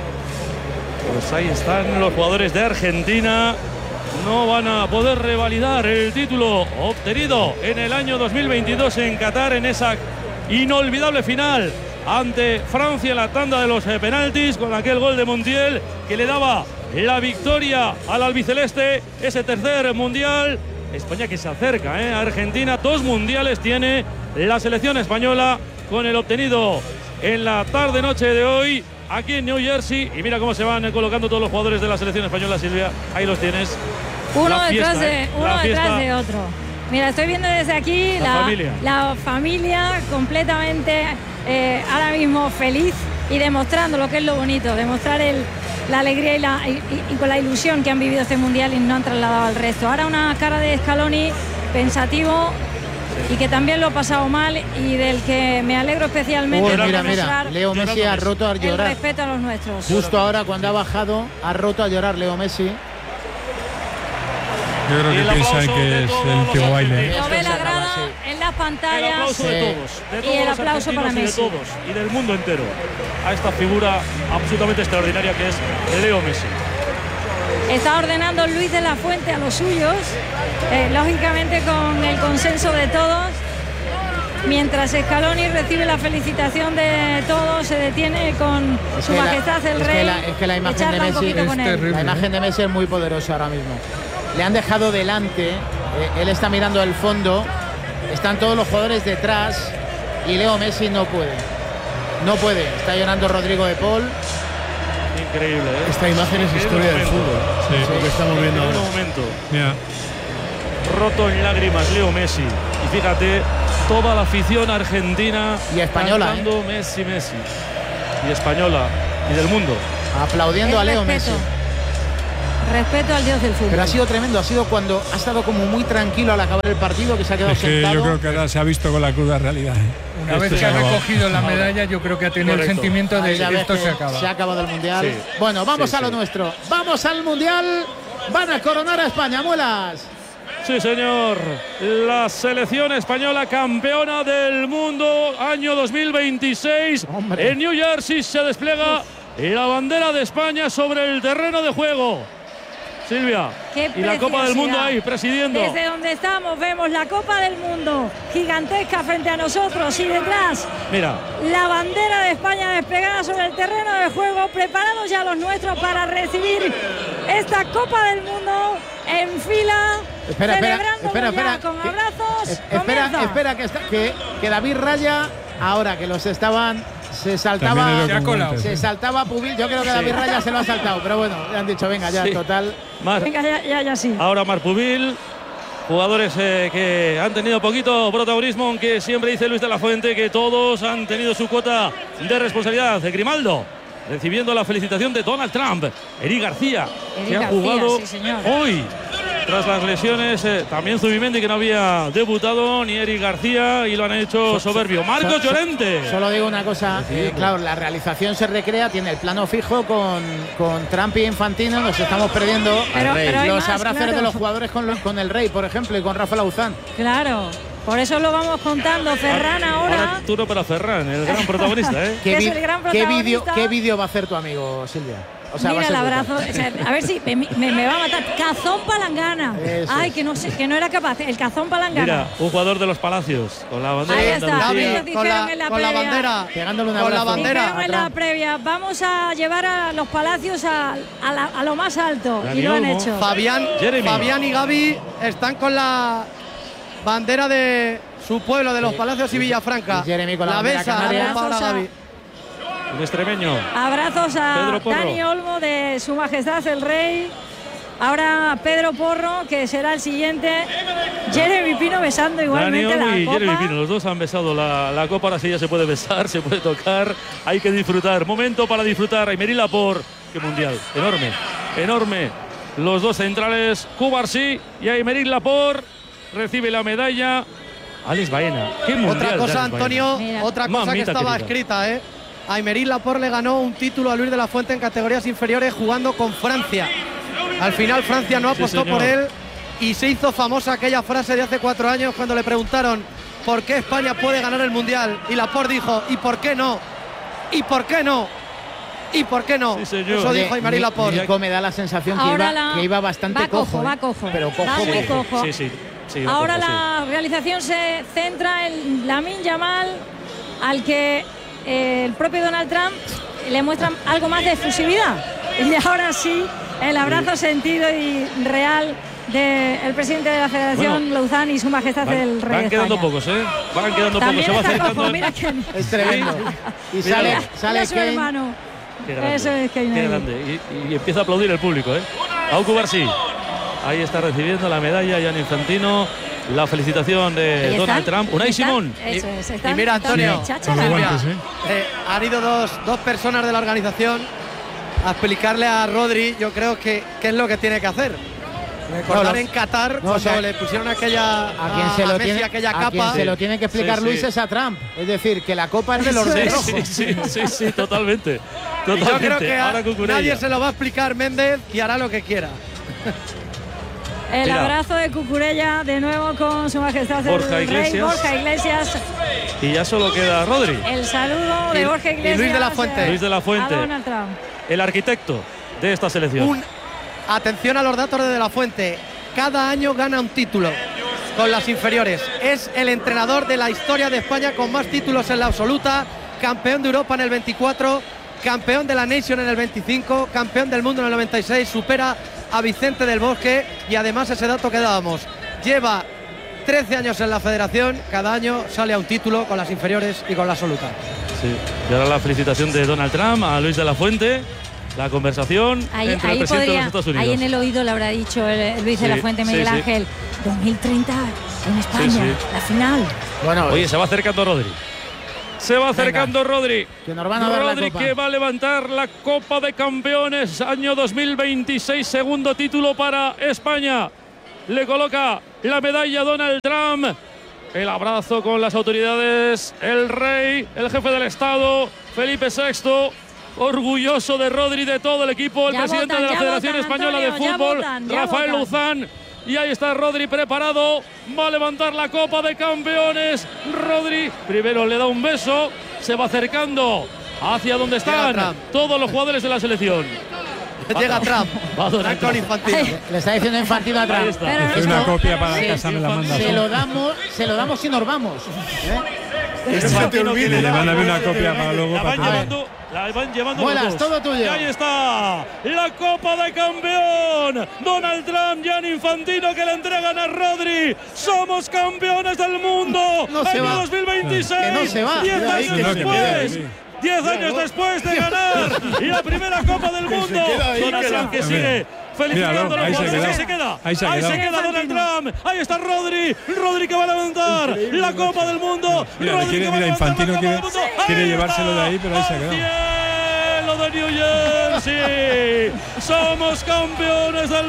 Pues ahí están los jugadores de Argentina. No van a poder revalidar el título obtenido en el año dos mil veintidós en Qatar, en esa inolvidable final ante Francia en la tanda de los eh, penaltis, con aquel gol de Montiel que le daba la victoria al albiceleste, ese tercer mundial. España que se acerca ¿eh? a Argentina. Dos mundiales tiene la selección española con el obtenido en la tarde-noche de hoy aquí en New Jersey. Y mira cómo se van colocando todos los jugadores de la selección española, Silvia. Ahí los tienes. Uno la detrás fiesta, de, ¿eh? uno detrás de otro. Mira, estoy viendo desde aquí la, la, familia. la familia completamente eh, ahora mismo feliz y demostrando lo que es lo bonito, demostrar el, la alegría y, la, y, y con la ilusión que han vivido este mundial y no han trasladado al resto. Ahora una cara de Scaloni pensativo y que también lo ha pasado mal y del que me alegro especialmente. Uy, mira, mira, Leo Messi ha roto a llorar. El respeto a los nuestros. Justo ahora cuando ha bajado ha roto a llorar Leo Messi. Yo creo que piensan que es el último baile. Lo ve la grada en las pantallas. El aplauso de todos, de todos y el aplauso para Messi. Y de todos y del mundo entero a esta figura absolutamente extraordinaria que es Leo Messi. Está ordenando Luis de la Fuente a los suyos, eh, lógicamente con el consenso de todos. Mientras Scaloni recibe la felicitación de todos, se detiene con es su majestad la, el es rey. Que la, es que la imagen de Messi es terrible, la imagen de Messi es muy poderosa ahora mismo. Le han dejado delante, eh, él está mirando el fondo, están todos los jugadores detrás y Leo Messi no puede. No puede, está llorando Rodrigo de Paul. Increíble, ¿eh? Esta imagen es historia del fútbol. Sí, sí, lo que estamos viendo ahora. Un momento. Yeah. Roto en lágrimas Leo Messi. Y fíjate toda la afición argentina y española, cantando ¿eh? Messi, Messi. Y española y del mundo. Aplaudiendo a Leo Messi. Respeto al dios del fútbol. Pero ha sido tremendo, ha sido cuando ha estado como muy tranquilo al acabar el partido, que se ha quedado es que sentado. yo creo que ahora se ha visto con la cruda realidad. ¿eh? Una vez que ha recogido la medalla, yo creo que ha tenido Correcto. el sentimiento de Ya ves esto que se acaba. Se ha acabado el Mundial. Sí. Bueno, vamos Sí, a lo sí. nuestro. Vamos al Mundial. Van a coronar a España, Muelas. Sí, señor. La selección española campeona del mundo año dos mil veintiséis. Hombre. En New Jersey se despliega la bandera de España sobre el terreno de juego. Silvia. Qué Y la Copa del Mundo preciosidad. ahí, presidiendo. Desde donde estamos vemos la Copa del Mundo gigantesca frente a nosotros y detrás Mira. la bandera de España desplegada sobre el terreno de juego, preparados ya los nuestros para recibir esta Copa del Mundo en fila, Espera, espera, celebrándolo espera, espera, ya con que- abrazos. Es- espera, Comienza. espera que, está, que, que David Raya, ahora que los estaban, se saltaba, También he ido con guantes, se ¿eh? saltaba Pubil. Yo creo que Sí. David Raya se lo ha saltado, pero bueno, le han dicho, venga, ya, Sí. total. Mar. Venga, ya, ya, ya sí. Ahora Marpubil, jugadores eh, que han tenido poquito protagonismo, aunque siempre dice Luis de la Fuente que todos han tenido su cuota de responsabilidad. Grimaldo recibiendo la felicitación de Donald Trump. Eric García, Eric que ha García, jugado sí, señor. hoy tras las lesiones. Eh, también Zubimendi, que no había debutado, ni Eric García, y lo han hecho soberbio. Marcos So- so- Llorente. Solo digo una cosa, eh, claro, la realización se recrea, tiene el plano fijo con, con Trump y Infantino, nos estamos perdiendo Pero- pero hay los más, abrazos claro. de los jugadores con, los- con el Rey, por ejemplo, y con Rafa Lauzán. Claro, por eso lo vamos contando. Ferran ahora. Ahora turno para Ferran, el gran protagonista. ¿eh? Que es vi- el gran ¿Qué vídeo protagonista. qué vídeo va a hacer tu amigo, Silvia? O sea, Mira el va a ser abrazo, brutal. o sea, a ver si me, me- me va a matar. Cazón Palangana. Eso Ay, es. que no sé, que no era capaz. El Cazón Palangana. Mira, un jugador de los Palacios con la bandera Ahí de está. Andalucía. Ellos dijeron con la, en la con la previa. bandera, Pegándole un con la abrazo. bandera. Dijeron en la previa, vamos a llevar a los Palacios a, a la- a lo más alto. Dani y lo han Olmo. hecho. Fabián, Jeremy. Fabián y Gaby están con la bandera de su pueblo, de los Palacios y Villafranca. Y Jeremy con la la bandera besa, canaria. la Paula Abrazos a- Gaby. Un extremeño. Abrazos a Pedro Porro. Dani Olmo de Su Majestad el Rey. Ahora Pedro Porro, que será el siguiente. Jeremy Pino besando Dani igualmente Olmo la y copa. Jeremy Pino, los dos han besado la, la copa. Ahora sí ya se puede besar, se puede tocar. Hay que disfrutar. Momento para disfrutar. Aymeri Laporte, qué mundial. Enorme, enorme. Los dos centrales, Cubarsí y Aymeri Laporte. Recibe la medalla. Alex Baena. Qué mundial. Otra de cosa, Alex Antonio, Mira. otra cosa que Mamita estaba querida. escrita, ¿eh? Aymeri Laporte le ganó un título a Luis de la Fuente en categorías inferiores jugando con Francia. Al final Francia no Sí, apostó señor. por él y se hizo famosa aquella frase de hace cuatro años cuando le preguntaron por qué España puede ganar el Mundial. Y Laporte dijo, ¿y por qué no? ¿Y por qué no? ¿Y por qué no? Sí, señor. Eso Oye, dijo Aymeri Ni- Laporte. Nico me da la sensación que Ahora iba, la- que iba bastante va cojo, cojo. ¿eh? va cojo. Pero cojo. Va muy sí. cojo. Sí, sí. sí, va Ahora cojo, sí. la realización se centra en Lamine Yamal, al que eh, el propio Donald Trump le muestra algo más de efusividad. Y ahora sí, el abrazo sentido y real del presidente de la Federación, Bueno, Lauzán, y Su Majestad Van, el Rey van de quedando España. pocos, ¿eh? Van quedando También pocos. Se va está acercando. cojo, mira que Es tremendo. Y sale, Mira, sale mira su Kane. hermano. Qué grande, Eso es Kane qué ahí. grande. Y, y empieza a aplaudir el público, ¿eh? Aucu Barsí. Ahí está recibiendo la medalla Gianni Infantino. La felicitación de Ahí Donald están, Trump. Unai están, Simón. Eso es, Y están- mira, están Antonio, de cháchara. Con los Silvia, guantes, ¿eh? eh, han ido dos, dos personas de la organización a explicarle a Rodri, yo creo que qué es lo que tiene que hacer. Recordar No, los- en Qatar, no, cuando o sea, le pusieron aquella A quien se lo Messi tiene, aquella a quien capa. se lo tiene que explicar Sí, Luis sí. es a Trump. Es decir, que la copa es de los Eso de es. rojo. Sí, sí, sí, sí, totalmente. Y yo Totalmente. creo que a- Ahora Cucurella. nadie se lo va a explicar Méndez y hará lo que quiera. El Mira. abrazo de Cucurella de nuevo con Su Majestad el Borja Rey. Iglesias. Borja Iglesias. Y ya solo queda Rodri. El saludo de Y- Borja y Iglesias. Luis de la Fuente. eh, Luis de la Fuente. A Donald Trump. El arquitecto de esta selección. Un- atención a los datos de De la Fuente. Cada año gana un título con las inferiores. Es el entrenador de la historia de España con más títulos en la absoluta. Campeón de Europa en el veinticuatro, campeón de la Nation en el veinticinco, campeón del mundo en el noventa y seis. Supera a Vicente del Bosque y además ese dato que dábamos. Lleva trece años en la federación. Cada año sale a un título con las inferiores y con la absoluta. Sí. Y ahora la felicitación de Donald Trump a Luis de la Fuente. La conversación Ahí, entre ahí el presidente de podría, los Estados Unidos. ahí en el oído le habrá dicho el, el Luis de Sí, la Fuente, sí, Miguel sí. Ángel, dos mil treinta en España, Sí, sí. la final. Bueno, Oye, se va acercando Rodri. Se va acercando Venga, Rodri. que nos van a dar la Rodri copa. que va a levantar la Copa de Campeones año dos mil veintiséis, segundo título para España. Le coloca la medalla Donald Trump. El abrazo con las autoridades, el rey, el jefe del Estado, Felipe sexto. Orgulloso de Rodri, de todo el equipo, el Ya presidente votan, de la ya Federación votan, Española Antonio, de ya Fútbol, votan, ya Rafael votan. Luzán. Y ahí está Rodri preparado, va a levantar la Copa de Campeones. Rodri primero le da un beso, se va acercando hacia donde están todos los jugadores de la selección. Llega Trump. Va a donar con Infantino. Le está diciendo Infantino a Trump. Ahí está. Pero Es esto- una copia para sí, casa, me la manda. Se lo damos, se lo damos y nos vamos. ¿eh? Infantino Y le van a dar una copia para luego. La van para llevando, la van llevando Vuelas, los dos. todo tuyo. Y ahí está la Copa de Campeón. Donald Trump, Gianni Infantino, que le entregan a Rodri. Somos campeones del mundo. No se año va. dos mil veintiséis. Que no se va. Diez Queda ahí, años que no, que queda después. ahí. Diez años después de ganar la primera Copa del Que se mundo. queda ahí, Donald que Trump la- que sigue felicitando a Míralo, los ahí se jugadores. queda. Ahí se queda. Ahí se ha Ahí se quedado. queda Donald Trump. Ahí está Rodri. Rodri que va a levantar la Copa del mundo. Mira, le Rodri quiere, que va a mira, levantar la Infantino Copa quiere, del mundo. quiere Ahí llevárselo de está. ahí, pero ahí se ha quedado. Cielo de New Jersey. Somos campeones del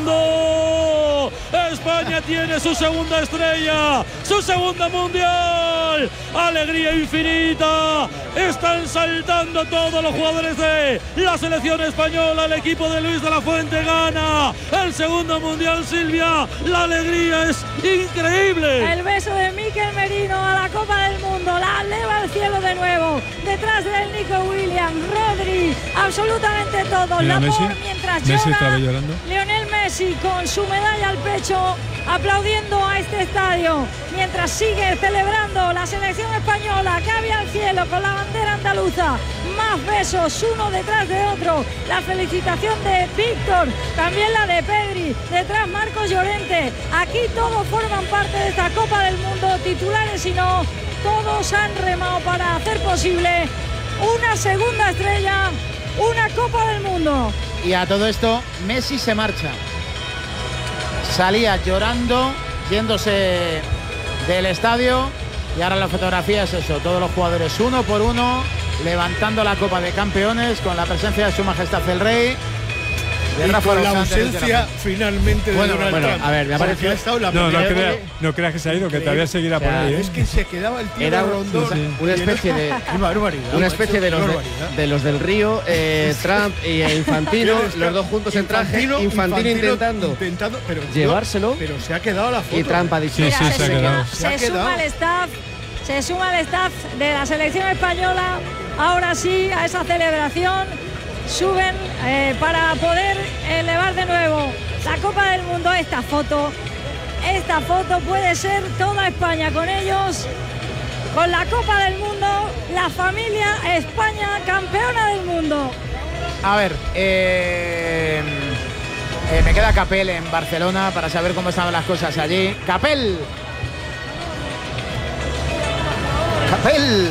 mundo. España tiene su segunda estrella, su segunda mundial. Alegría infinita. Están saltando todos los jugadores de la selección española. El equipo de Luis de la Fuente gana el segundo mundial, Silvia. La alegría es increíble. El beso de Mikel Merino a la Copa del Mundo, la eleva al cielo de nuevo. Detrás del Nico Williams, Rodri, absolutamente todo. Mira, La Messi. por mientras Messi llora otra vez llorando. Lionel Messi con su medalla al pecho, aplaudiendo a este estadio. Mientras sigue celebrando la selección española, cabe al cielo con la bandera andaluza. Más besos, uno detrás de otro. La felicitación de Víctor, también la de Pedri. Detrás Marcos Llorente. Aquí todos forman parte de esta Copa del Mundo, titulares y no. Todos han remado para hacer posible una segunda estrella, una Copa del Mundo. Y a todo esto, Messi se marcha. Salía llorando, yéndose del estadio. Y ahora la fotografía es eso, todos los jugadores uno por uno, levantando la Copa de Campeones con la presencia de Su Majestad el Rey. De Y Rafa con la Lozán, de ausencia Luis finalmente de Bueno, Donald bueno, Trump. a ver, me ha Porque parecido- ha estado la No, no primera creas, vez- no creas que se ha ido, que todavía seguirá por O sea, ahí. ¿eh? Es que se quedaba el tío Era de Rondón. sí, una especie de Qué barbaridad, una macho, especie de qué los, de, barbaridad. de los del Río, eh, Trump y Infantino, Pero está- los dos juntos en traje, Infantino- Infantino, intentando intentando pero yo- llevárselo. pero se ha quedado la foto. Y Trump ha dicho Sí, sí, Mira, se ha suma- quedado. Se ha se quedado. suma el staff, se suma el staff de la selección española, ahora sí, a esa celebración. Suben eh, para poder elevar de nuevo la Copa del Mundo. Esta foto, esta foto puede ser toda España con ellos, con la Copa del Mundo, la familia España campeona del mundo. A ver, eh, eh, me queda Capel en Barcelona para saber cómo estaban las cosas allí. Capel. Capel.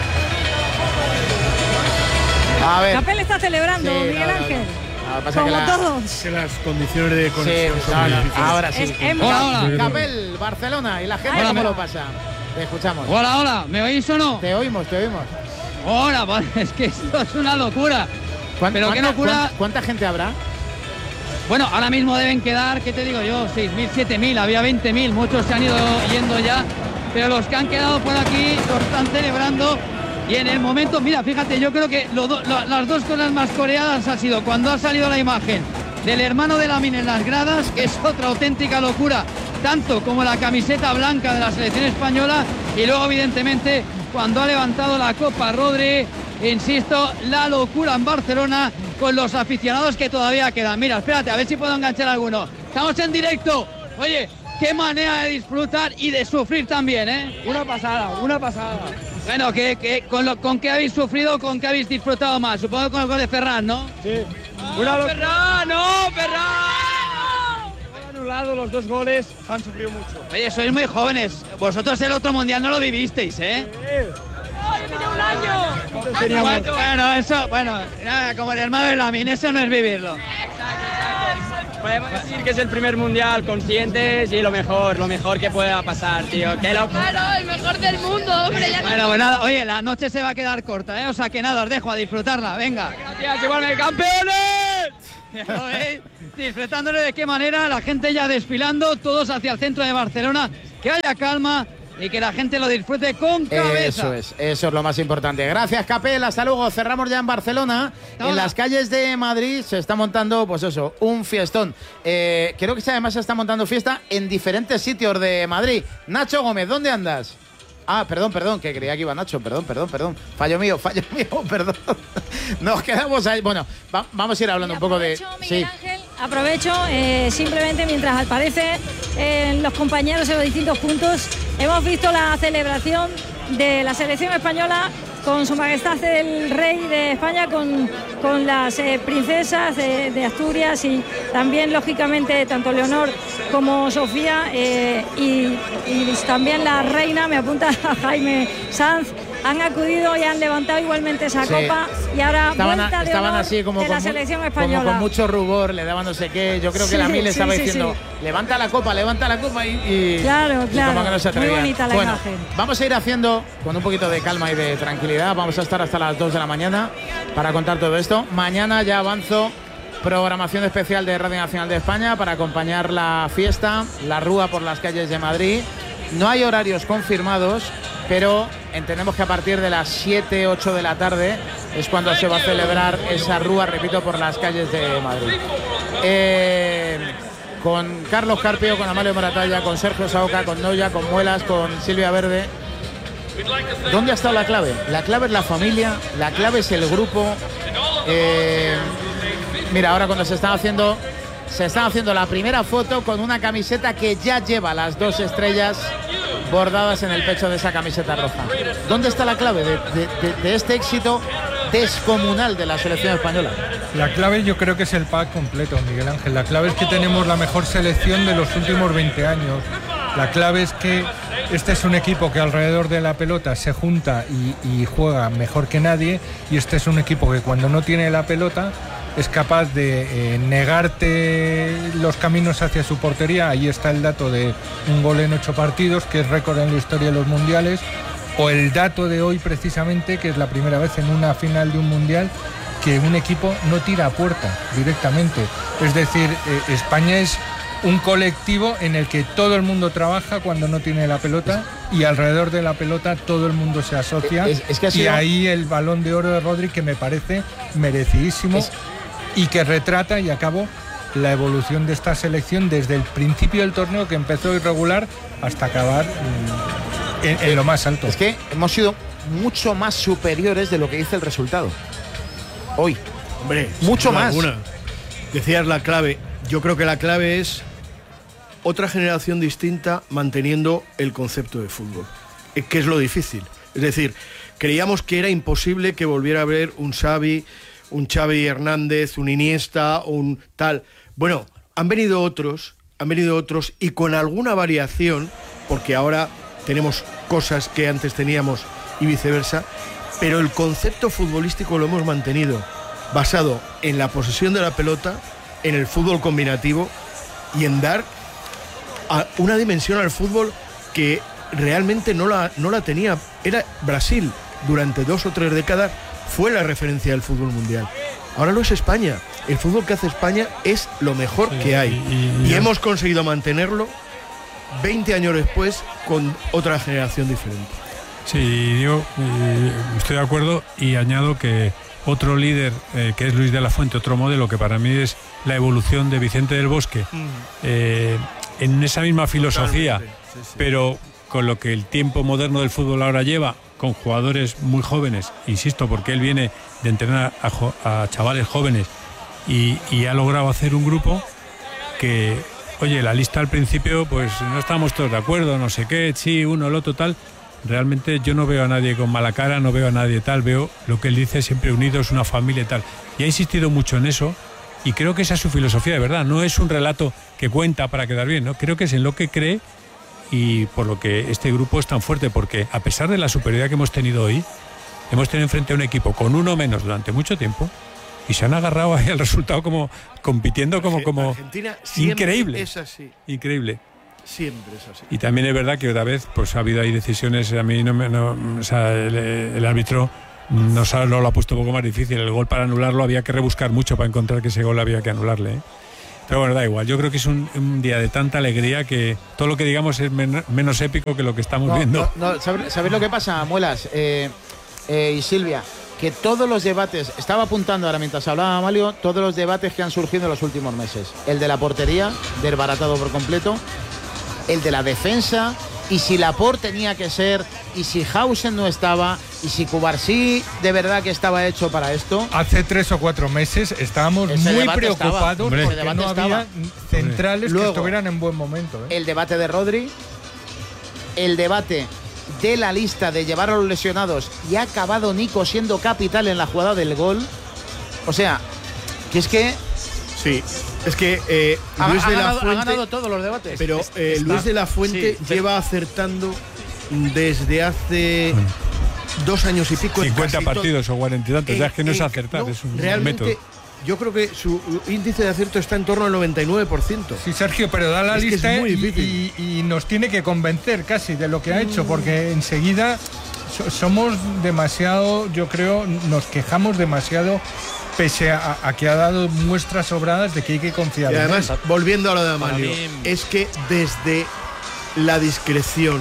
A ver. Capel está celebrando, Sí, Miguel no, no, Ángel. no, pasa Como que la- todos. Que las condiciones de Sí, conexión son no, muy no, difíciles. ahora sí. Es- es- Hola, Hola, hola. Capel, Barcelona. ¿Y la gente Hola, cómo me- lo pasa? Te escuchamos. Hola, hola, ¿me oís o no? Te oímos, te oímos. Hola, pues, es que esto es una locura. ¿Cuán- Pero qué cuánta- locura. cuán- ¿Cuánta gente habrá? Bueno, ahora mismo deben quedar, ¿qué te digo yo? seis mil, siete mil, había veinte mil, muchos se han ido yendo ya, pero los que han quedado por aquí lo están celebrando. Y en el momento, mira, fíjate, yo creo que lo do- lo- las dos cosas más coreadas ha sido cuando ha salido la imagen del hermano de Lamine en las gradas, que es otra auténtica locura, tanto como la camiseta blanca de la selección española, y luego evidentemente cuando ha levantado la Copa Rodri, insisto, la locura en Barcelona con los aficionados que todavía quedan. Mira, espérate, a ver si puedo enganchar alguno. Estamos en directo. Oye, qué manera de disfrutar y de sufrir también, ¿eh? Una pasada, una pasada. Bueno, ¿qué, qué, con, lo, ¿con qué habéis sufrido, con qué habéis disfrutado más? Supongo con el gol de Ferran, ¿no? Sí. Una ¡No, Ferran! ¡No, Ferran! Han anulado los dos goles, han sufrido mucho. Oye, sois muy jóvenes. Vosotros el otro mundial no lo vivisteis, ¿eh? Teníamos- Bueno, eso, bueno, nada, como el hermano de Lamine, eso no es vivirlo. podemos decir que es el primer mundial, conscientes y lo mejor, lo mejor que pueda pasar, tío. Que lo... Claro, el mejor del mundo, hombre. Ya bueno, pues nada, oye, la noche se va a quedar corta, ¿eh? O sea que nada, os dejo a disfrutarla, venga. Gracias, igualmente, campeones. ¿Lo veis? Disfrutándole de qué manera, la gente ya desfilando, todos hacia el centro de Barcelona, que haya calma y que la gente lo disfrute con cabeza. Eso es, eso es lo más importante. Gracias, Capel, hasta luego. Cerramos ya en Barcelona. Hola. En las calles de Madrid se está montando, pues eso, un fiestón. Eh, creo que además se está montando fiesta en diferentes sitios de Madrid. Nacho Gómez, ¿dónde andas? Ah, perdón, perdón, que creía que iba Nacho, perdón, perdón, perdón. Fallo mío, fallo mío, perdón. Nos quedamos ahí. Bueno, va, vamos a ir hablando un poco de... Sí. Ángel, aprovecho, eh, simplemente mientras aparece eh, los compañeros en los distintos puntos, hemos visto la celebración de la selección española con su majestad el rey de España, con, con las eh, princesas de, de Asturias y también, lógicamente, tanto Leonor como Sofía eh, y, y también la reina, me apunta a Jaime Sanz, han acudido y han levantado igualmente esa sí. copa y ahora estaban, vuelta de estaban honor así como de con, la selección española. Como con mucho rubor, le daban no sé qué. Yo creo que sí, la Mil le estaba sí, diciendo, sí. levanta la copa, levanta la copa y, y claro, claro, y como que no se atrevían. Muy bonita la bueno, imagen. Vamos a ir haciendo con un poquito de calma y de tranquilidad. Vamos a estar hasta las dos de la mañana para contar todo esto. Mañana ya avanzo programación especial de Radio Nacional de España para acompañar la fiesta, la rúa por las calles de Madrid. No hay horarios confirmados, pero entendemos que a partir de las siete, ocho de la tarde es cuando se va a celebrar esa rúa, repito, por las calles de Madrid. Eh, con Carlos Carpio, con Amalio Moratalla, con Sergio Saoca, con Noya, con Muelas, con Silvia Verde. ¿Dónde ha estado la clave? La clave es la familia, la clave es el grupo. Eh, mira, ahora cuando se están haciendo... Se está haciendo la primera foto con una camiseta que ya lleva las dos estrellas bordadas en el pecho de esa camiseta roja. ¿Dónde está la clave de, de, de, de este éxito descomunal de la selección española? La clave yo creo que es el pack completo, Miguel Ángel. La clave es que tenemos la mejor selección de los últimos veinte años. La clave es que este es un equipo que alrededor de la pelota se junta y, y juega mejor que nadie, y este es un equipo que cuando no tiene la pelota es capaz de eh, negarte los caminos hacia su portería. Ahí está el dato de un gol en ocho partidos, que es récord en la historia de los mundiales, o el dato de hoy precisamente, que es la primera vez en una final de un mundial que un equipo no tira a puerta directamente. Es decir, eh, España es un colectivo en el que todo el mundo trabaja cuando no tiene la pelota, y alrededor de la pelota todo el mundo se asocia. Es, es que sido... Y ahí el Balón de Oro de Rodri, que me parece merecidísimo. Es... y que retrata, y acabo, la evolución de esta selección desde el principio del torneo, que empezó irregular, hasta acabar en, en lo más alto. Es que hemos sido mucho más superiores de lo que dice el resultado hoy. Hombre, mucho más. Alguna. Decías la clave. Yo creo que la clave es otra generación distinta manteniendo el concepto de fútbol, que es lo difícil. Es decir, creíamos que era imposible que volviera a haber un Xavi, un Xavi Hernández, un Iniesta, un tal. Bueno, han venido otros, han venido otros y con alguna variación, porque ahora tenemos cosas que antes teníamos y viceversa, pero el concepto futbolístico lo hemos mantenido, basado en la posesión de la pelota, en el fútbol combinativo y en dar a una dimensión al fútbol que realmente no la, no la tenía. Era Brasil, durante dos o tres décadas, fue la referencia del fútbol mundial. Ahora lo es España. El fútbol que hace España es lo mejor sí, que hay. Y, y, y hemos conseguido mantenerlo veinte años después con otra generación diferente. Sí, yo eh, estoy de acuerdo, y añado que otro líder, eh, que es Luis de la Fuente, otro modelo que para mí es la evolución de Vicente del Bosque, mm. eh, en esa misma filosofía, sí, sí. pero con lo que el tiempo moderno del fútbol ahora lleva, con jugadores muy jóvenes, insisto, porque él viene de entrenar a, jo- a chavales jóvenes y, y ha logrado hacer un grupo que, oye, la lista al principio, pues no estamos todos de acuerdo, no sé qué, sí, uno, el otro, tal. Realmente yo no veo a nadie con mala cara, no veo a nadie tal, veo lo que él dice, siempre unidos, una familia y tal. Y ha insistido mucho en eso, y creo que esa es su filosofía de verdad, no es un relato que cuenta para quedar bien, ¿no? Creo que es en lo que cree, y por lo que este grupo es tan fuerte, porque a pesar de la superioridad que hemos tenido hoy, hemos tenido enfrente a un equipo con uno menos durante mucho tiempo, y se han agarrado ahí al resultado como compitiendo como, como Argentina siempre increíble. es así. Increíble. Siempre es así. Y también es verdad que otra vez pues ha habido ahí decisiones, a mí no me no, o sea, el, el árbitro nos ha, no lo ha puesto un poco más difícil. El gol para anularlo había que rebuscar mucho para encontrar que ese gol había que anularle, ¿eh? Pero bueno, da igual. Yo creo que es un, un día de tanta alegría que todo lo que digamos es men menos épico que lo que estamos no, viendo. No, no, ¿sabéis, ¿sabéis lo que pasa, Muelas eh, eh, y Silvia? Que todos los debates, estaba apuntando ahora mientras hablaba Amalio, todos los debates que han surgido en los últimos meses. El de la portería, desbaratado por completo. El de la defensa. Y si Laporte tenía que ser, y si Hausen no estaba, y si Cubarsí de verdad que estaba hecho para esto. Hace tres o cuatro meses estábamos Ese muy debate preocupados estaba. porque no estaba. había centrales Luego, que estuvieran en buen momento, ¿eh? El debate de Rodri, el debate de la lista de llevar a los lesionados, y ha acabado Nico siendo capital en la jugada del gol. O sea, que es que... Sí, es que eh, ha, Luis ha de la ganado, Fuente... ha ganado todos los debates. Pero eh, Está, Luis de la Fuente sí, lleva acertando desde hace dos años y pico. cincuenta casi partidos o cuarenta y tantos, Eh, ya es que no es eh, acertar, no, es un realmente, método. Yo creo que su índice de acierto está en torno al noventa y nueve por ciento. Sí, Sergio, pero da la es lista que es muy y, difícil. y, y nos tiene que convencer casi de lo que ha hecho, porque enseguida so, somos demasiado, yo creo, nos quejamos demasiado, pese a, a que ha dado muestras sobradas de que hay que confiar Y en además, él. volviendo a lo de Amalio, Para mí- es que desde la discreción,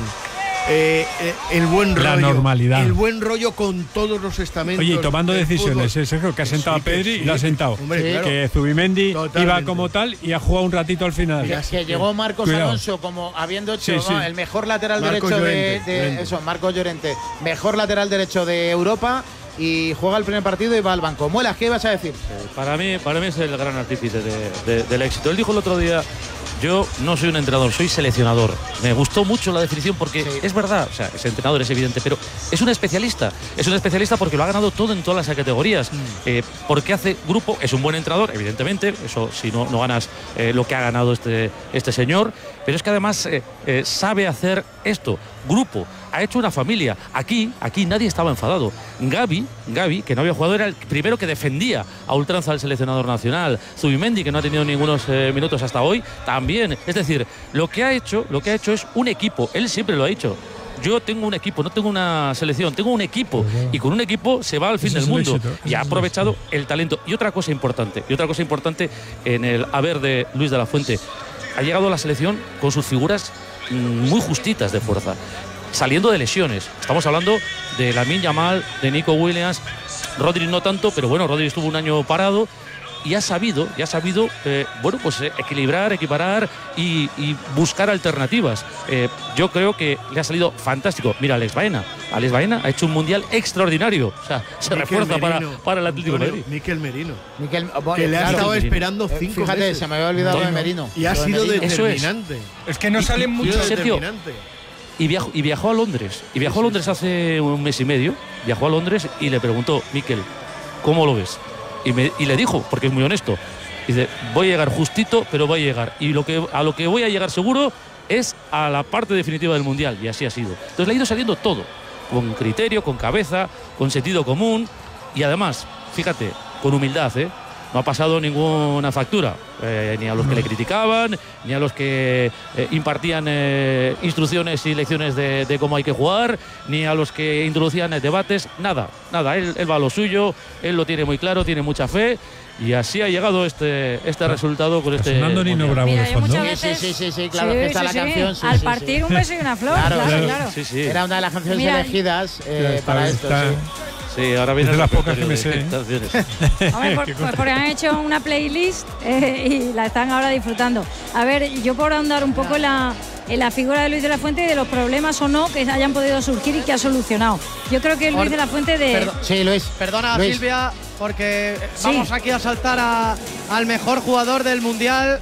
eh, eh, el buen La rollo, normalidad. el buen rollo con todos los estamentos. Oye, y tomando del decisiones, fútbol. ¿eh, Sergio? Que ha sentado sí, a que Pedri sí, y lo ha sentado. hombre, Sí. claro. Que Zubimendi Totalmente. iba como tal y ha jugado un ratito al final. Que, que llegó Marcos Cuidado. Alonso como habiendo hecho Sí, sí. ¿no? el mejor lateral Marcos derecho de, Llorente, de Llorente. eso, Marcos Llorente, mejor lateral derecho de Europa, y juega el primer partido y va al banco. Muelas, ¿qué ibas a decir? Para mí, para mí es el gran artífice de, de, del éxito. Él dijo el otro día: yo no soy un entrenador, soy seleccionador. Me gustó mucho la definición porque sí. Es verdad, o sea, es entrenador, es evidente, pero es un especialista. Es un especialista porque lo ha ganado todo en todas las categorías. Mm. Eh, porque hace grupo, es un buen entrenador, evidentemente. Eso, si no, no ganas eh, lo que ha ganado este, este señor. Pero es que además eh, eh, sabe hacer esto, grupo. Ha hecho una familia. Aquí, aquí nadie estaba enfadado. Gavi, Gavi, que no había jugado, era el primero que defendía a ultranza al seleccionador nacional. Zubimendi, que no ha tenido ningunos eh, minutos hasta hoy, también. Es decir, lo que ha hecho, lo que ha hecho es un equipo. Él siempre lo ha dicho. Yo tengo un equipo, no tengo una selección, tengo un equipo. Y con un equipo se va al fin Ese del es el mundo. éxito, ese Y ha es el aprovechado el talento. Y otra cosa importante, y otra cosa importante en el haber de Luis de la Fuente. Ha llegado a la selección con sus figuras muy justitas de fuerza, saliendo de lesiones. Estamos hablando de Lamine Yamal, de Nico Williams, Rodri no tanto, pero bueno, Rodri estuvo un año parado y ha sabido, y ha sabido eh, bueno, pues eh, equilibrar, equiparar y, y buscar alternativas. Eh, yo creo que le ha salido fantástico. Mira, Alex Baena. Alex Baena ha hecho un mundial extraordinario. O sea, se Mikel refuerza para, Merino, para el Atlético de Antonio, Madrid. Mikel Merino. Mikel, que le ha claro, estado Merino. esperando Eh, cinco Fíjate, meses. se me había olvidado Merino. de Merino. Y ha Lo de sido Merino. determinante. Es que no salen muchos. Sergio, determinante. Y viajó, y viajó a Londres. Y viajó a Londres hace un mes y medio. Viajó a Londres y le preguntó: Mikel, ¿cómo lo ves? Y, me, y le dijo, porque es muy honesto, dice: voy a llegar justito, pero voy a llegar. Y lo que, a lo que voy a llegar seguro es a la parte definitiva del Mundial. Y así ha sido. Entonces le ha ido saliendo todo. Con criterio, con cabeza, con sentido común. Y además, fíjate, con humildad, ¿eh? No ha pasado ninguna factura, eh, ni a los que le criticaban, ni a los que eh, impartían eh, instrucciones y lecciones de, de cómo hay que jugar, ni a los que introducían eh, debates, nada, nada. Él, él va a lo suyo, él lo tiene muy claro, tiene mucha fe, y así ha llegado este, este resultado con este. Sonando Nino Bravo Mira, de yo fondo. muchas veces- Sí, sí, sí, claro, Sí, que está sí, la sí. canción. sí, Al sí, partir sí. un beso y una flor, claro, claro. Sí, sí. Era una de las canciones Mira, elegidas eh, Ya está, para esto. está. Sí. Sí, ahora viene Es de el las pocas que repertorio me de sé, ¿eh? canciones. Hombre, por- pues porque han hecho una playlist eh, y la están ahora disfrutando. A ver, yo por ahondar un poco en la, en la figura de Luis de la Fuente y de los problemas o no que hayan podido surgir y que ha solucionado. Yo creo que Luis de la Fuente de... Perdón. Sí, Luis. Perdona, Luis. Silvia, porque Sí. vamos aquí a saltar a- al mejor jugador del Mundial,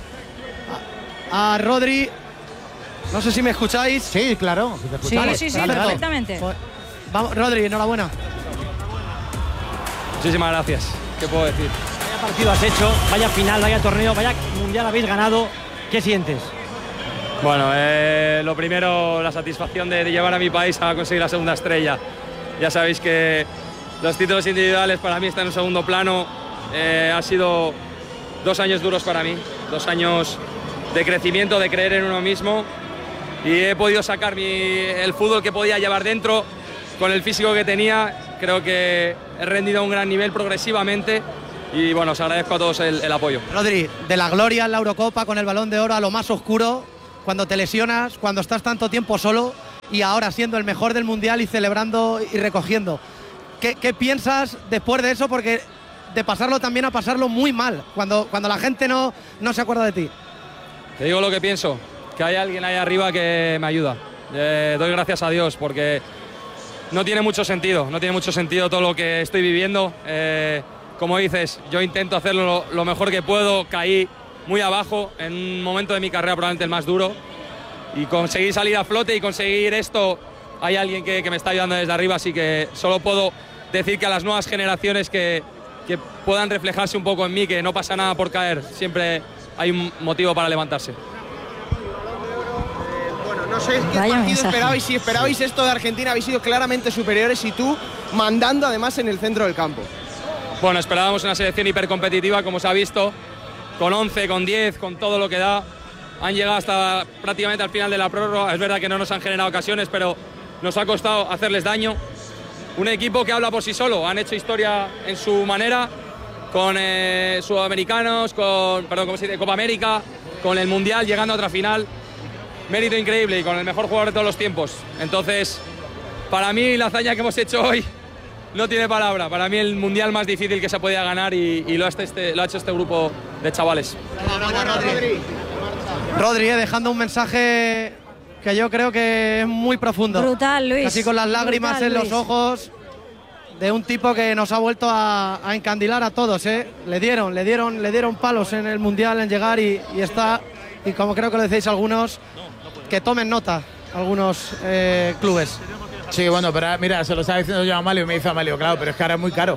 a, a Rodri. No sé si me escucháis. Sí, claro. si te Sí, escuchamos. sí, sí, Dale, dale. perfectamente. Pues, vamos, Rodri, enhorabuena. Muchísimas gracias. ¿Qué puedo decir? Vaya partido has hecho, vaya final, vaya torneo, vaya mundial habéis ganado. ¿Qué sientes? Bueno, eh, lo primero, la satisfacción de, de llevar a mi país a conseguir la segunda estrella. Ya sabéis que los títulos individuales para mí están en un segundo plano. Eh, ha sido dos años duros para mí, dos años de crecimiento, de creer en uno mismo, y he podido sacar mi, el fútbol que podía llevar dentro con el físico que tenía. Creo que he rendido a un gran nivel progresivamente y bueno, os agradezco a todos el, el apoyo. Rodri, de la gloria en la Eurocopa con el Balón de Oro a lo más oscuro, cuando te lesionas, cuando estás tanto tiempo solo y ahora siendo el mejor del Mundial y celebrando y recogiendo. ¿Qué, qué piensas después de eso? Porque de pasarlo también a pasarlo muy mal, cuando, cuando la gente no, no se acuerda de ti. Te digo lo que pienso, que hay alguien ahí arriba que me ayuda. Eh, doy gracias a Dios porque no tiene mucho sentido, no tiene mucho sentido todo lo que estoy viviendo. Eh, como dices, yo intento hacerlo lo, lo mejor que puedo, caí muy abajo en un momento de mi carrera probablemente el más duro, y conseguir salir a flote y conseguir esto, hay alguien que, que me está ayudando desde arriba, así que solo puedo decir que a las nuevas generaciones que, que puedan reflejarse un poco en mí, que no pasa nada por caer, siempre hay un motivo para levantarse. Bueno, no sé qué Vaya partido mensaje. esperabais, si esperabais esto de Argentina, habéis sido claramente superiores y tú mandando además en el centro del campo. Bueno, esperábamos una selección hipercompetitiva, como se ha visto, con once, con diez, con todo lo que da. Han llegado hasta prácticamente al final de la prórroga. Es verdad que no nos han generado ocasiones, pero nos ha costado hacerles daño. Un equipo que habla por sí solo. Han hecho historia en su manera, con eh, sudamericanos, con, perdón, ¿cómo se dice? Copa América, con el Mundial, llegando a otra final. Mérito increíble y con el mejor jugador de todos los tiempos. Entonces, para mí la hazaña que hemos hecho hoy no tiene palabra. Para mí el Mundial más difícil que se podía ganar y, y lo, ha este, lo ha hecho este grupo de chavales. Rodri. Rodri, eh, dejando un mensaje que yo creo que es muy profundo. Brutal, Luis. Casi con las lágrimas Brutal, en los Luis. ojos, de un tipo que nos ha vuelto a, a encandilar a todos, ¿eh? Le dieron, le dieron, le dieron palos en el Mundial en llegar y, y está, y como creo que lo decís algunos, que tomen nota algunos eh, clubes. Sí, bueno, pero mira, se lo estaba diciendo yo a Amalio y me dice Amalio, claro, pero es que ahora es muy caro.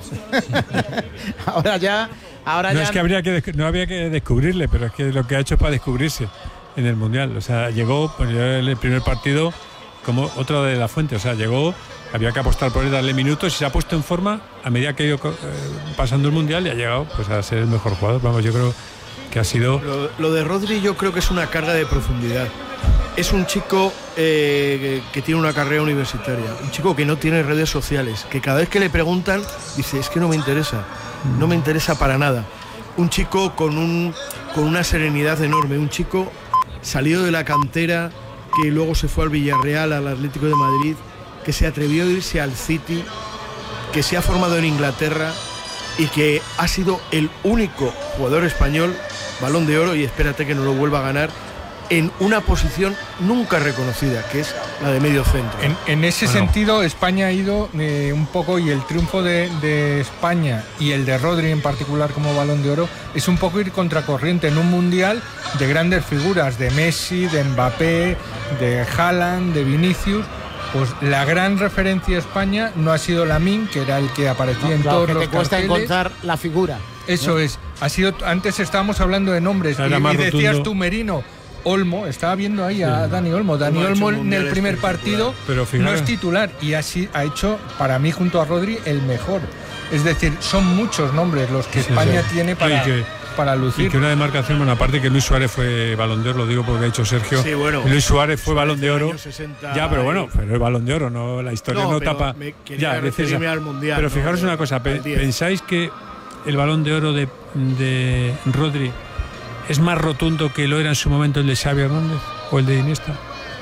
ahora ya, ahora no ya. es que habría que no había que descubrirle, pero es que lo que ha hecho es para descubrirse en el Mundial. O sea, llegó, pues yo en el primer partido como otro de la Fuente, o sea, llegó, había que apostar por él, darle minutos y se ha puesto en forma a medida que ha ido eh, pasando el Mundial y ha llegado pues a ser el mejor jugador. Vamos, yo creo que ha sido... Lo, lo de Rodri yo creo que es una carga de profundidad. Es un chico eh, que, que tiene una carrera universitaria, un chico que no tiene redes sociales, que cada vez que le preguntan dice, es que no me interesa, no me interesa para nada. Un chico con, un, con una serenidad enorme, un chico salido de la cantera, que luego se fue al Villarreal, al Atlético de Madrid, que se atrevió a irse al City, que se ha formado en Inglaterra y que ha sido el único jugador español, Balón de Oro, y espérate que no lo vuelva a ganar, en una posición nunca reconocida, que es la de medio centro. En, en ese Bueno. sentido, España ha ido eh, un poco, y el triunfo de, de España y el de Rodri en particular como Balón de Oro, es un poco ir contracorriente en un mundial de grandes figuras, de Messi, de Mbappé, de Haaland, de Vinicius. Pues la gran referencia a España no ha sido Lamine, que era el que aparecía No, en claro, todos que los te cuesta carteles. encontrar la figura. Eso ¿no? es. Ha sido, antes estábamos hablando de nombres Era y, más y decías rotundo. tú Merino. Olmo, estaba viendo ahí a Dani Olmo. Dani Olmo ha hecho Olmo un en mundial el primer partido Pero no fijaros- es titular y así ha hecho, para mí, junto a Rodri, el mejor. Es decir, son muchos nombres los que Sí, España sí. tiene para, Y que- para Y lucir. que una demarcación, bueno, aparte que Luis Suárez fue Balón de Oro, lo digo porque ha dicho Sergio. Sí, bueno. Luis Suárez fue Balón de Oro. Años sesenta Ya, pero bueno, y- pero es Balón de Oro, no la historia No, no, pero tapa. me quería Ya, dices- referirme al Mundial, Pero ¿no? fijaros una cosa, pe- Al diez. ¿pensáis que el Balón de Oro de, de Rodri es más rotundo que lo era en su momento el de Xavi Hernández o el de Iniesta?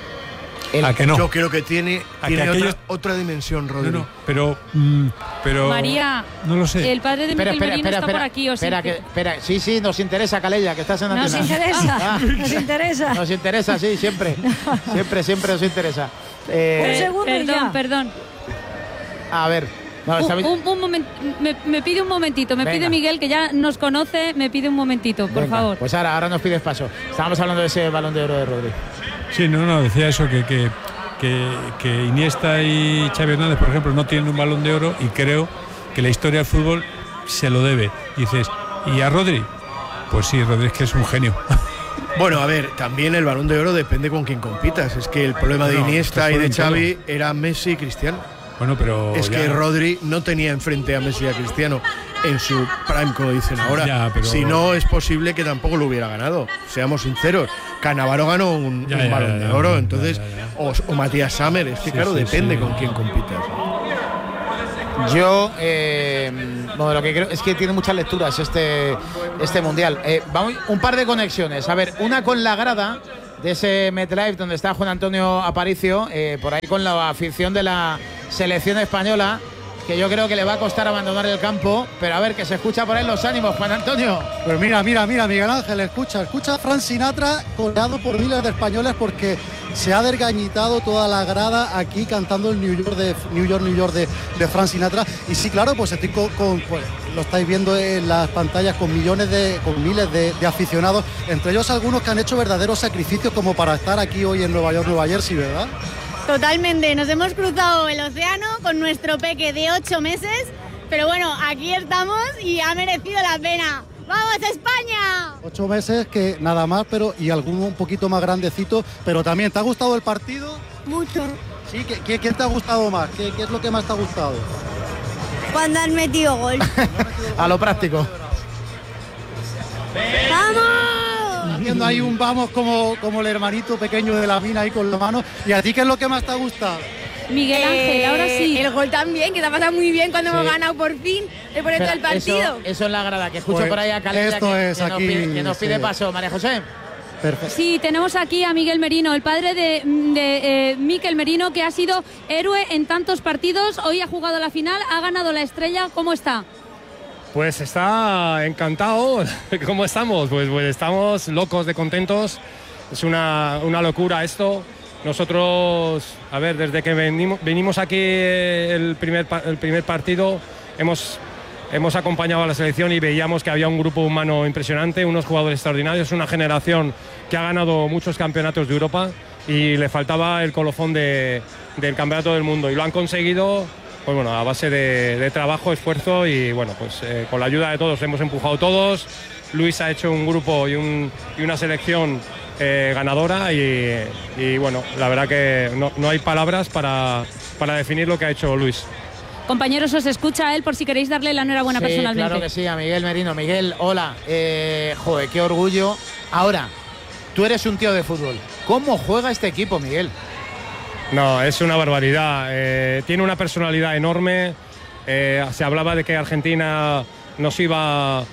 ¿A que no? Yo creo que tiene, ¿A tiene que otra, aquellos- otra dimensión, Rodri. No, no, pero, mm, pero María, no lo sé. el padre de Miquel Merino está por aquí. ¿O sí? espera, que, espera, sí, sí, nos interesa, Calella, que estás en Nos antena. interesa, Ah, nos interesa. Nos interesa, sí, siempre. Siempre, siempre nos interesa. Eh, Un segundo y perdón, ya. perdón. a ver, no, está Un, bien. un- un momen- me, me pide un momentito, me Venga. pide Miguel, que ya nos conoce, me pide un momentito, por Venga, favor. Pues ahora, ahora nos pides paso. Estábamos hablando de ese Balón de Oro de Rodri. Sí, no, no, decía eso, que, que, que, que Iniesta y Xavi Hernández, por ejemplo, no tienen un Balón de Oro y creo que la historia del fútbol se lo debe. Dices, ¿y a Rodri? Pues sí, Rodri es que es un genio. Bueno, a ver, también el Balón de Oro depende con quién compitas. Es que el problema de No, Iniesta esto y de es todo. Xavi era Messi y Cristiano. Bueno, pero Es ya- que Rodri no tenía enfrente a Messi y a Cristiano. en su prime, como dicen ahora. Ya, pero... Si no, es posible que tampoco lo hubiera ganado. Seamos sinceros. Cannavaro ganó un, ya, un ya, balón ya, de oro, ya, entonces, ya, ya, ya. O, o Matías Sammer, es que Sí, claro, sí, depende sí. con quién compitas. Yo, eh, bueno, lo que creo es que tiene muchas lecturas este, este mundial. Eh, vamos, un par de conexiones. A ver, una con la grada de ese MetLife donde está Juan Antonio Aparicio, eh, por ahí con la afición de la selección española, que yo creo que le va a costar abandonar el campo, pero a ver, que se escucha por ahí los ánimos, Juan Antonio. Pues mira, mira, mira, Miguel Ángel, escucha, escucha a Frank Sinatra coreado por miles de españoles porque se ha desgañitado toda la grada aquí cantando el New York de New York, New York de, de Frank Sinatra. Y sí, claro, pues estoy con, con pues, lo estáis viendo en las pantallas con millones de, con miles de, de aficionados, entre ellos algunos que han hecho verdaderos sacrificios como para estar aquí hoy en Nueva York, Nueva Jersey, ¿verdad? Totalmente, nos hemos cruzado el océano con nuestro peque de ocho meses, pero bueno, aquí estamos y ha merecido la pena. ¡Vamos, España! Ocho meses que nada más, pero y alguno un poquito más grandecito, pero también, ¿te ha gustado el partido? Mucho. Sí, ¿qué, qué, qué te ha gustado más? ¿Qué, ¿Qué es lo que más te ha gustado? Cuando han metido gol. A lo práctico. ¡Vamos! Haciendo ahí un vamos como, como el hermanito pequeño de la mina ahí con la mano. ¿Y a ti qué es lo que más te ha gustado? Miguel Ángel, Eh, ahora sí. El gol también, que te ha pasado muy bien cuando Sí. hemos ganado por fin el boleto del partido. Eso, eso es la grada, que escucho Pues por ahí a Calella esto que, es que nos aquí, pide, que nos pide sí. paso. María José. Perfecto. Sí, tenemos aquí a Miguel Merino, el padre de, de eh, Mikel Merino, que ha sido héroe en tantos partidos. Hoy ha jugado la final, ha ganado la estrella. ¿Cómo está? Pues está encantado. ¿Cómo estamos? Pues, pues estamos locos de contentos. Es una, una locura esto. Nosotros, a ver, desde que venimos, venimos aquí el primer, pa- el primer partido, hemos, hemos acompañado a la selección y veíamos que había un grupo humano impresionante, unos jugadores extraordinarios, una generación que ha ganado muchos campeonatos de Europa y le faltaba el colofón de, del campeonato del mundo. Y lo han conseguido, pues bueno, a base de, de trabajo, esfuerzo y bueno, pues eh, con la ayuda de todos hemos empujado todos. Luis ha hecho un grupo y, un, y una selección eh, ganadora y, y bueno, la verdad que no, no hay palabras para, para definir lo que ha hecho Luis. Compañeros, os escucha a él por si queréis darle la enhorabuena Sí, personalmente. claro que sí, a Miguel Merino. Miguel, hola. Eh, joder, qué orgullo. Ahora, tú eres un tío de fútbol. ¿Cómo juega este equipo, Miguel? No, es una barbaridad. Eh, tiene una personalidad enorme. Eh, se hablaba de que Argentina nos iba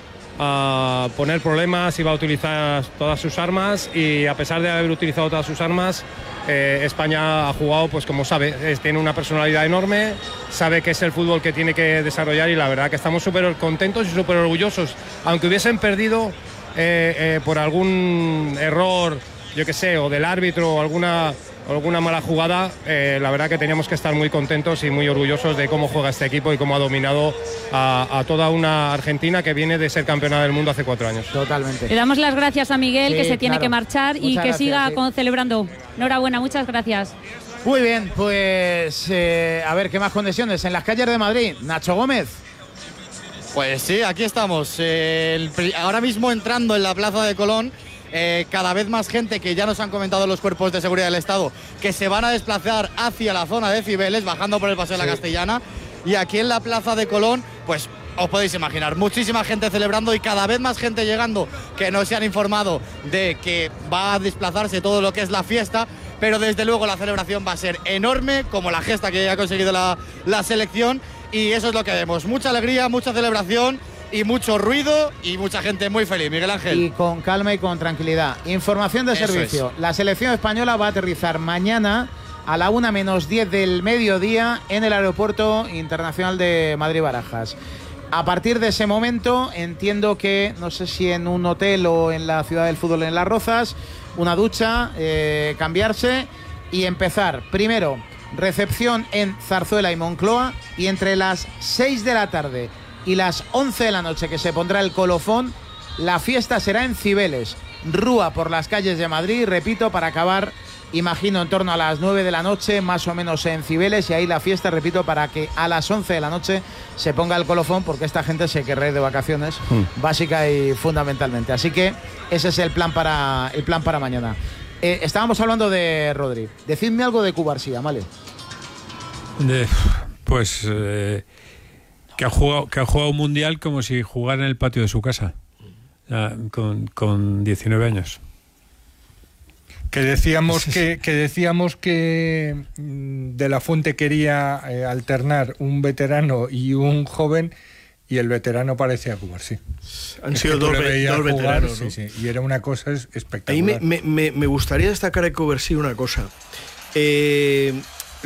a poner problemas, iba a utilizar todas sus armas y a pesar de haber utilizado todas sus armas, eh, España ha jugado, pues como sabe, es, tiene una personalidad enorme, sabe que es el fútbol que tiene que desarrollar y la verdad que estamos súper contentos y súper orgullosos. Aunque hubiesen perdido eh, eh, por algún error, yo qué sé, o del árbitro o alguna... alguna mala jugada, eh, la verdad que teníamos que estar muy contentos y muy orgullosos de cómo juega este equipo y cómo ha dominado a, a toda una Argentina que viene de ser campeona del mundo hace cuatro años. Totalmente. Le damos las gracias a Miguel, Sí, que se tiene claro. que marchar y Muchas que gracias, siga sí. con- celebrando. Enhorabuena, muchas gracias. Muy bien, pues eh, a ver, ¿qué más conexiones? En las calles de Madrid, Nacho Gómez. Pues sí, aquí estamos. Eh, el pri- ahora mismo entrando en la Plaza de Colón, eh, cada vez más gente que ya nos han comentado los cuerpos de seguridad del Estado que se van a desplazar hacia la zona de Cibeles, bajando por el Paseo de la Castellana. Y aquí en la Plaza de Colón, pues os podéis imaginar, muchísima gente celebrando y cada vez más gente llegando que no se han informado de que va a desplazarse todo lo que es la fiesta. Pero desde luego la celebración va a ser enorme, como la gesta que ha conseguido la, la selección. Y eso es lo que vemos, mucha alegría, mucha celebración y mucho ruido y mucha gente muy feliz. Miguel Ángel. Y con calma y con tranquilidad. Información de Eso servicio. La selección española va a aterrizar mañana a la una menos diez del mediodía en el Aeropuerto Internacional de Madrid-Barajas. A partir de ese momento, entiendo que, no sé si en un hotel o en la Ciudad del Fútbol en Las Rozas, una ducha, eh, cambiarse y empezar. Primero, recepción en Zarzuela y Moncloa, y entre las seis de la tarde y las once de la noche, que se pondrá el colofón, la fiesta será en Cibeles, rúa por las calles de Madrid, repito, para acabar, imagino, en torno a las nueve de la noche, más o menos en Cibeles, y ahí la fiesta, repito, para que a las once de la noche se ponga el colofón, porque esta gente se querrá ir de vacaciones, Mm. básica y fundamentalmente. Así que ese es el plan para, el plan para mañana. Eh, estábamos hablando de Rodri. Decidme algo de Cubarsí, ¿vale? De- pues, eh, que ha jugado, que ha jugado un mundial como si jugara en el patio de su casa, ya, con, con diecinueve años. Que decíamos que, que decíamos que De la Fuente quería eh, alternar un veterano y un joven, y el veterano parecía jugar, sí. Han Es sido que tú dos, le ve- veías dos jugar, veteranos, sí, ¿no? sí, y era una cosa es- Ahí espectacular. me, me, me, me gustaría destacar a Coversí una cosa. Eh,